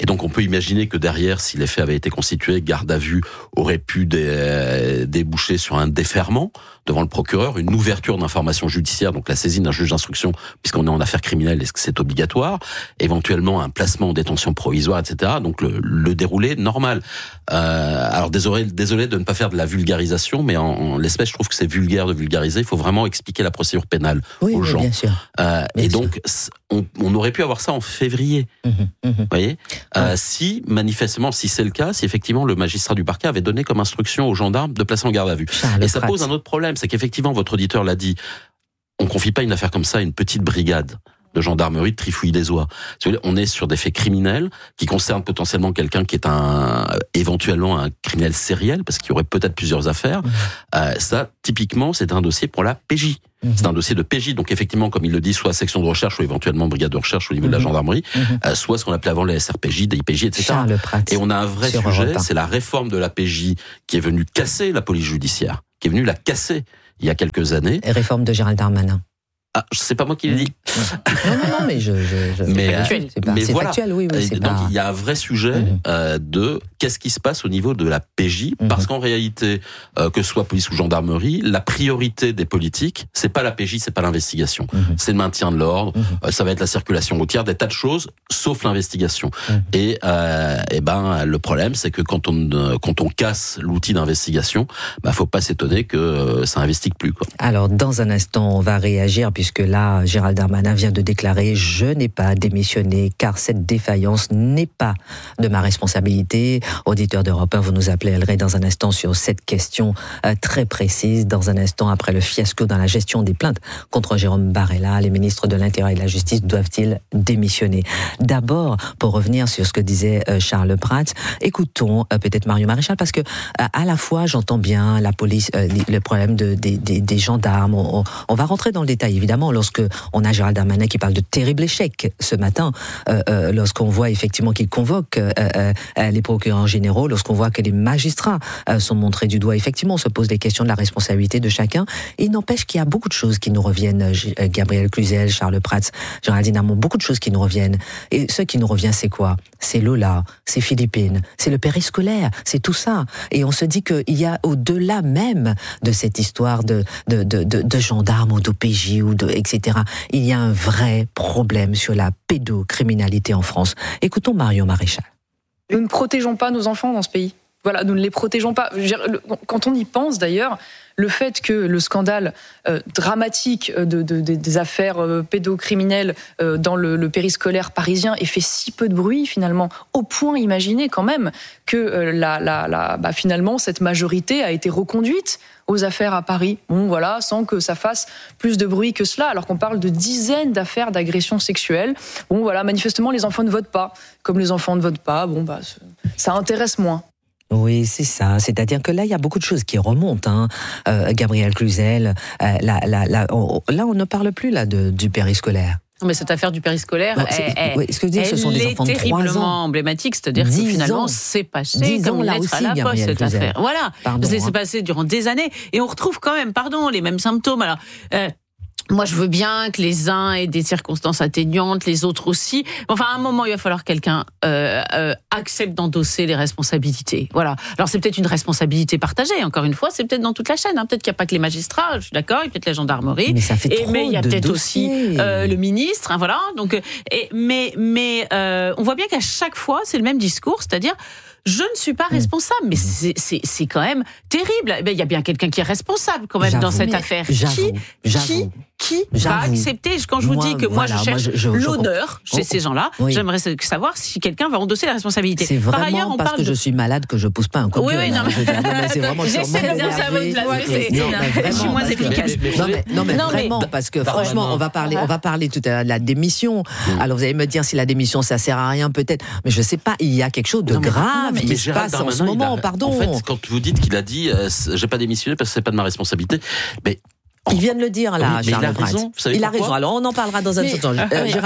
Et donc on peut imaginer que derrière, si les faits avaient été constitués, garde à vue aurait pu dé, déboucher sur un déferment devant le procureur, une ouverture d'informations judiciaires, donc la saisine d'un juge d'instruction, puisqu'on est en affaire criminelle, est-ce que c'est obligatoire, éventuellement un placement en détention provisoire, et cetera. Donc le, le déroulé normal. Euh, alors désolé, désolé de ne pas faire de la vulgarisation, mais en, en l'espèce, je trouve que c'est vulgaire de vulgariser. Il faut vraiment expliquer la procédure pénale oui, aux oui, gens. Bien sûr. Euh, bien et sûr. donc, on, on aurait pu avoir ça en février. Mmh, mmh. Vous voyez, euh, ouais. Si manifestement, si c'est le cas, si effectivement le magistrat du parquet avait donné comme instruction aux gendarmes de placer en garde à vue. Charles et ça Pratt. pose un autre problème, c'est qu'effectivement, votre auditeur l'a dit, on confie pas une affaire comme ça à une petite brigade de gendarmerie de Trifouille-les-Oies. On est sur des faits criminels qui concernent potentiellement quelqu'un qui est un éventuellement un criminel sériel, parce qu'il y aurait peut-être plusieurs affaires. Mmh. Euh, ça, typiquement, c'est un dossier pour la P J. Mmh. C'est un dossier de P J, donc effectivement, comme il le dit, soit section de recherche, ou éventuellement brigade de recherche au niveau mmh. de la gendarmerie, mmh. euh, soit ce qu'on appelait avant les S R P J, des I P J, et cetera. Et on a un vrai sujet, c'est la réforme de la P J qui est venue casser la police judiciaire, qui est venue la casser il y a quelques années. Et réforme de Gérald Darmanin. Ah, c'est pas moi qui l'ai dit. Non, non, non, mais je, je, je mais, c'est factuel. C'est, pas, mais c'est voilà. factuel, oui, oui. C'est donc pas... il y a un vrai sujet mmh. euh, de qu'est-ce qui se passe au niveau de la P J, mmh. parce qu'en réalité, euh, que ce soit police ou gendarmerie, la priorité des politiques, c'est pas la P J, c'est pas l'investigation, mmh. c'est le maintien de l'ordre, mmh. euh, ça va être la circulation routière, des tas de choses, sauf l'investigation. Mmh. Et, euh, et ben le problème, c'est que quand on euh, quand on casse l'outil d'investigation, bah faut pas s'étonner que euh, ça investigue plus, quoi. Alors dans un instant, on va réagir puisque là, Gérald Darmanin vient de déclarer « Je n'ai pas démissionné car cette défaillance n'est pas de ma responsabilité ». Auditeur d'Europe un, vous nous appellerez dans un instant sur cette question euh, très précise. Dans un instant, après le fiasco dans la gestion des plaintes contre Jérôme Barella, les ministres de l'Intérieur et de la Justice doivent-ils démissionner? D'abord, pour revenir sur ce que disait euh, Charles Pratt, écoutons euh, peut-être Marion Maréchal, parce que euh, à la fois, j'entends bien la police, euh, le problème de, des, des, des gendarmes. On, on va rentrer dans le détail, évidemment, lorsque on a Gérald Darmanin qui parle de terrible échec ce matin, euh, euh, lorsqu'on voit effectivement qu'il convoque euh, euh, les procureurs généraux, lorsqu'on voit que les magistrats euh, sont montrés du doigt, effectivement, on se pose des questions de la responsabilité de chacun. Et il n'empêche qu'il y a beaucoup de choses qui nous reviennent, euh, Gabriel Cluzel, Charles Prats, Géraldine Darmanin, beaucoup de choses qui nous reviennent. Et ce qui nous revient, c'est quoi? C'est Lola, c'est Philippine, c'est le périscolaire, c'est tout ça. Et on se dit qu'il y a au-delà même de cette histoire de, de, de, de, de gendarmes ou d'O P J, ou de, et cetera, il y a un vrai problème sur la pédocriminalité en France. Écoutons Marion Maréchal. Nous ne protégeons pas nos enfants dans ce pays. Voilà, nous ne les protégeons pas. Je veux dire, le, quand on y pense d'ailleurs, le fait que le scandale euh, dramatique de, de, de, des affaires euh, pédocriminelles euh, dans le, le périscolaire parisien ait fait si peu de bruit finalement, au point imaginer quand même que euh, la, la, la, bah, finalement cette majorité a été reconduite aux affaires à Paris. Bon voilà, sans que ça fasse plus de bruit que cela, alors qu'on parle de dizaines d'affaires d'agressions sexuelles. Bon voilà, manifestement les enfants ne votent pas. Comme les enfants ne votent pas, bon bah ça intéresse moins. Oui, c'est ça. C'est-à-dire que là, il y a beaucoup de choses qui remontent. Hein. Euh, Gabriel Cluzel, euh, là, là, là, on, là, on ne parle plus là de, du périscolaire. Mais cette affaire du périscolaire, non, c'est, elle, oui, ce que je dis, elle ce sont des enfants de trois ans. est terriblement emblématique, c'est-à-dire que finalement, ans. c'est passé dix comme ans, une là lettre aussi, à la poste, Gabriel cette Cluzel. affaire. Voilà, Pardon, c'est hein. passé durant des années, et on retrouve quand même, pardon, les mêmes symptômes. Alors, euh, moi, je veux bien que les uns aient des circonstances atténuantes, les autres aussi. Enfin, à un moment, il va falloir que quelqu'un euh, euh, accepte d'endosser les responsabilités. Voilà. Alors, c'est peut-être une responsabilité partagée. Encore une fois, c'est peut-être dans toute la chaîne. Hein. Peut-être qu'il n'y a pas que les magistrats. Je suis d'accord. Il y a peut-être la gendarmerie. Mais ça fait et trop mais il y a de peut-être dossiers. aussi euh, le ministre. Hein, voilà. Donc, et, mais mais euh, on voit bien qu'à chaque fois, c'est le même discours, c'est-à-dire. Je ne suis pas responsable, mais c'est, c'est, c'est quand même terrible. Il y a bien quelqu'un qui est responsable quand même j'avoue, dans cette affaire. J'avoue, qui, j'avoue, qui, qui j'avoue. va accepter? Quand je vous moi, dis que voilà, moi je cherche moi, je, je, l'honneur je, chez ces gens-là, oui. J'aimerais savoir si quelqu'un va endosser la responsabilité. C'est vraiment Par ailleurs, on parce parle que de... je suis malade que je pousse pas un coup de oui, gueule. Oui, non, mais... non, mais c'est vraiment j'essaie de dire ça à votre place, mais c'est... Je suis moins efficace. Non, mais, non, mais non, vraiment, mais... parce que franchement, on va parler, on va parler tout à l'heure de la démission. Alors vous allez me dire si la démission ça sert à rien peut-être, mais je sais pas. Il y a quelque chose de grave qui se passe en ce moment. Pardon. En fait, quand vous dites qu'il a dit euh, j'ai pas démissionné parce que c'est pas de ma responsabilité, mais il vient de le dire là, oui, Charles il a raison. Il a raison. Alors on en parlera dans un instant. Euh, Gérald,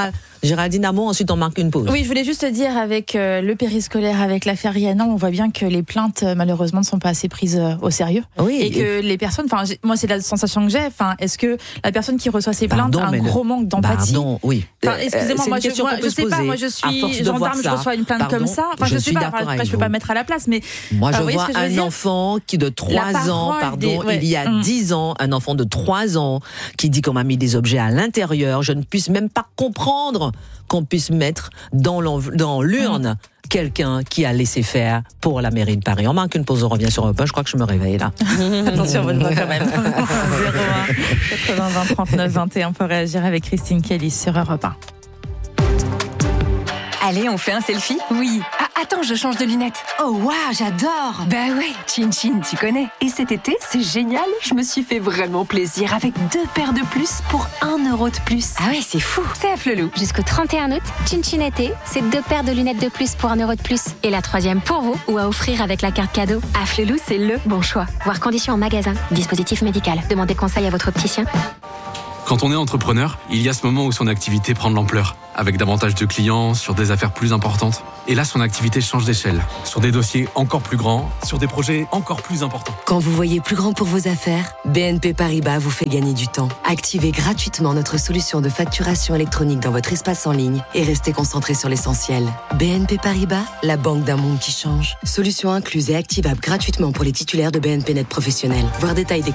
Géraldine Amont, ensuite on marque une pause. Oui, je voulais juste te dire, avec euh, le périscolaire, avec l'affaire Rihanna, on voit bien que les plaintes, euh, malheureusement, ne sont pas assez prises euh, au sérieux. Oui, et, et que les personnes, enfin, moi, c'est la sensation que j'ai. Enfin, est-ce que la personne qui reçoit ces plaintes Pardon, a un gros le... manque d'empathie? Pardon, oui. Enfin, excusez-moi, euh, moi, je, moi, je sais pas, moi, je suis gendarme, je reçois une plainte Pardon, comme ça. Enfin, je, je sais suis pas, après, je peux pas mettre à la place, mais. Moi, je enfin, vois je un dire enfant qui de trois ans, pardon, des... ouais. il y a mmh. dix ans, un enfant de trois ans qui dit qu'on m'a mis des objets à l'intérieur. Je ne puisse même pas comprendre qu'on puisse mettre dans, dans l'urne mmh. quelqu'un qui a laissé faire pour la mairie de Paris. On marque une pause, on revient sur Europe un. Je crois que je me réveille là. Attention, bonne voix quand même. zéro un quatre-vingts vingt trente-neuf vingt et un pour réagir avec Christine Kelly sur Europe un. Allez, on fait un selfie? Oui. Ah, attends, je change de lunettes. Oh, waouh, j'adore. Bah ouais, Chin Chin, tu connais. Et cet été, c'est génial. Je me suis fait vraiment plaisir avec deux paires de plus pour un euro de plus. Ah ouais, c'est fou. C'est à Flelou. Jusqu'au trente et un août, Chin Chin été, c'est deux paires de lunettes de plus pour un euro de plus. Et la troisième pour vous, ou à offrir avec la carte cadeau. À Flelou, c'est le bon choix. Voir conditions en magasin. Dispositif médical. Demandez conseil à votre opticien. Quand on est entrepreneur, il y a ce moment où son activité prend de l'ampleur, avec davantage de clients, sur des affaires plus importantes. Et là, son activité change d'échelle, sur des dossiers encore plus grands, sur des projets encore plus importants. Quand vous voyez plus grand pour vos affaires, B N P Paribas vous fait gagner du temps. Activez gratuitement notre solution de facturation électronique dans votre espace en ligne et restez concentré sur l'essentiel. B N P Paribas, la banque d'un monde qui change. Solution incluse et activable gratuitement pour les titulaires de B N P Net Professionnel. Voir détails des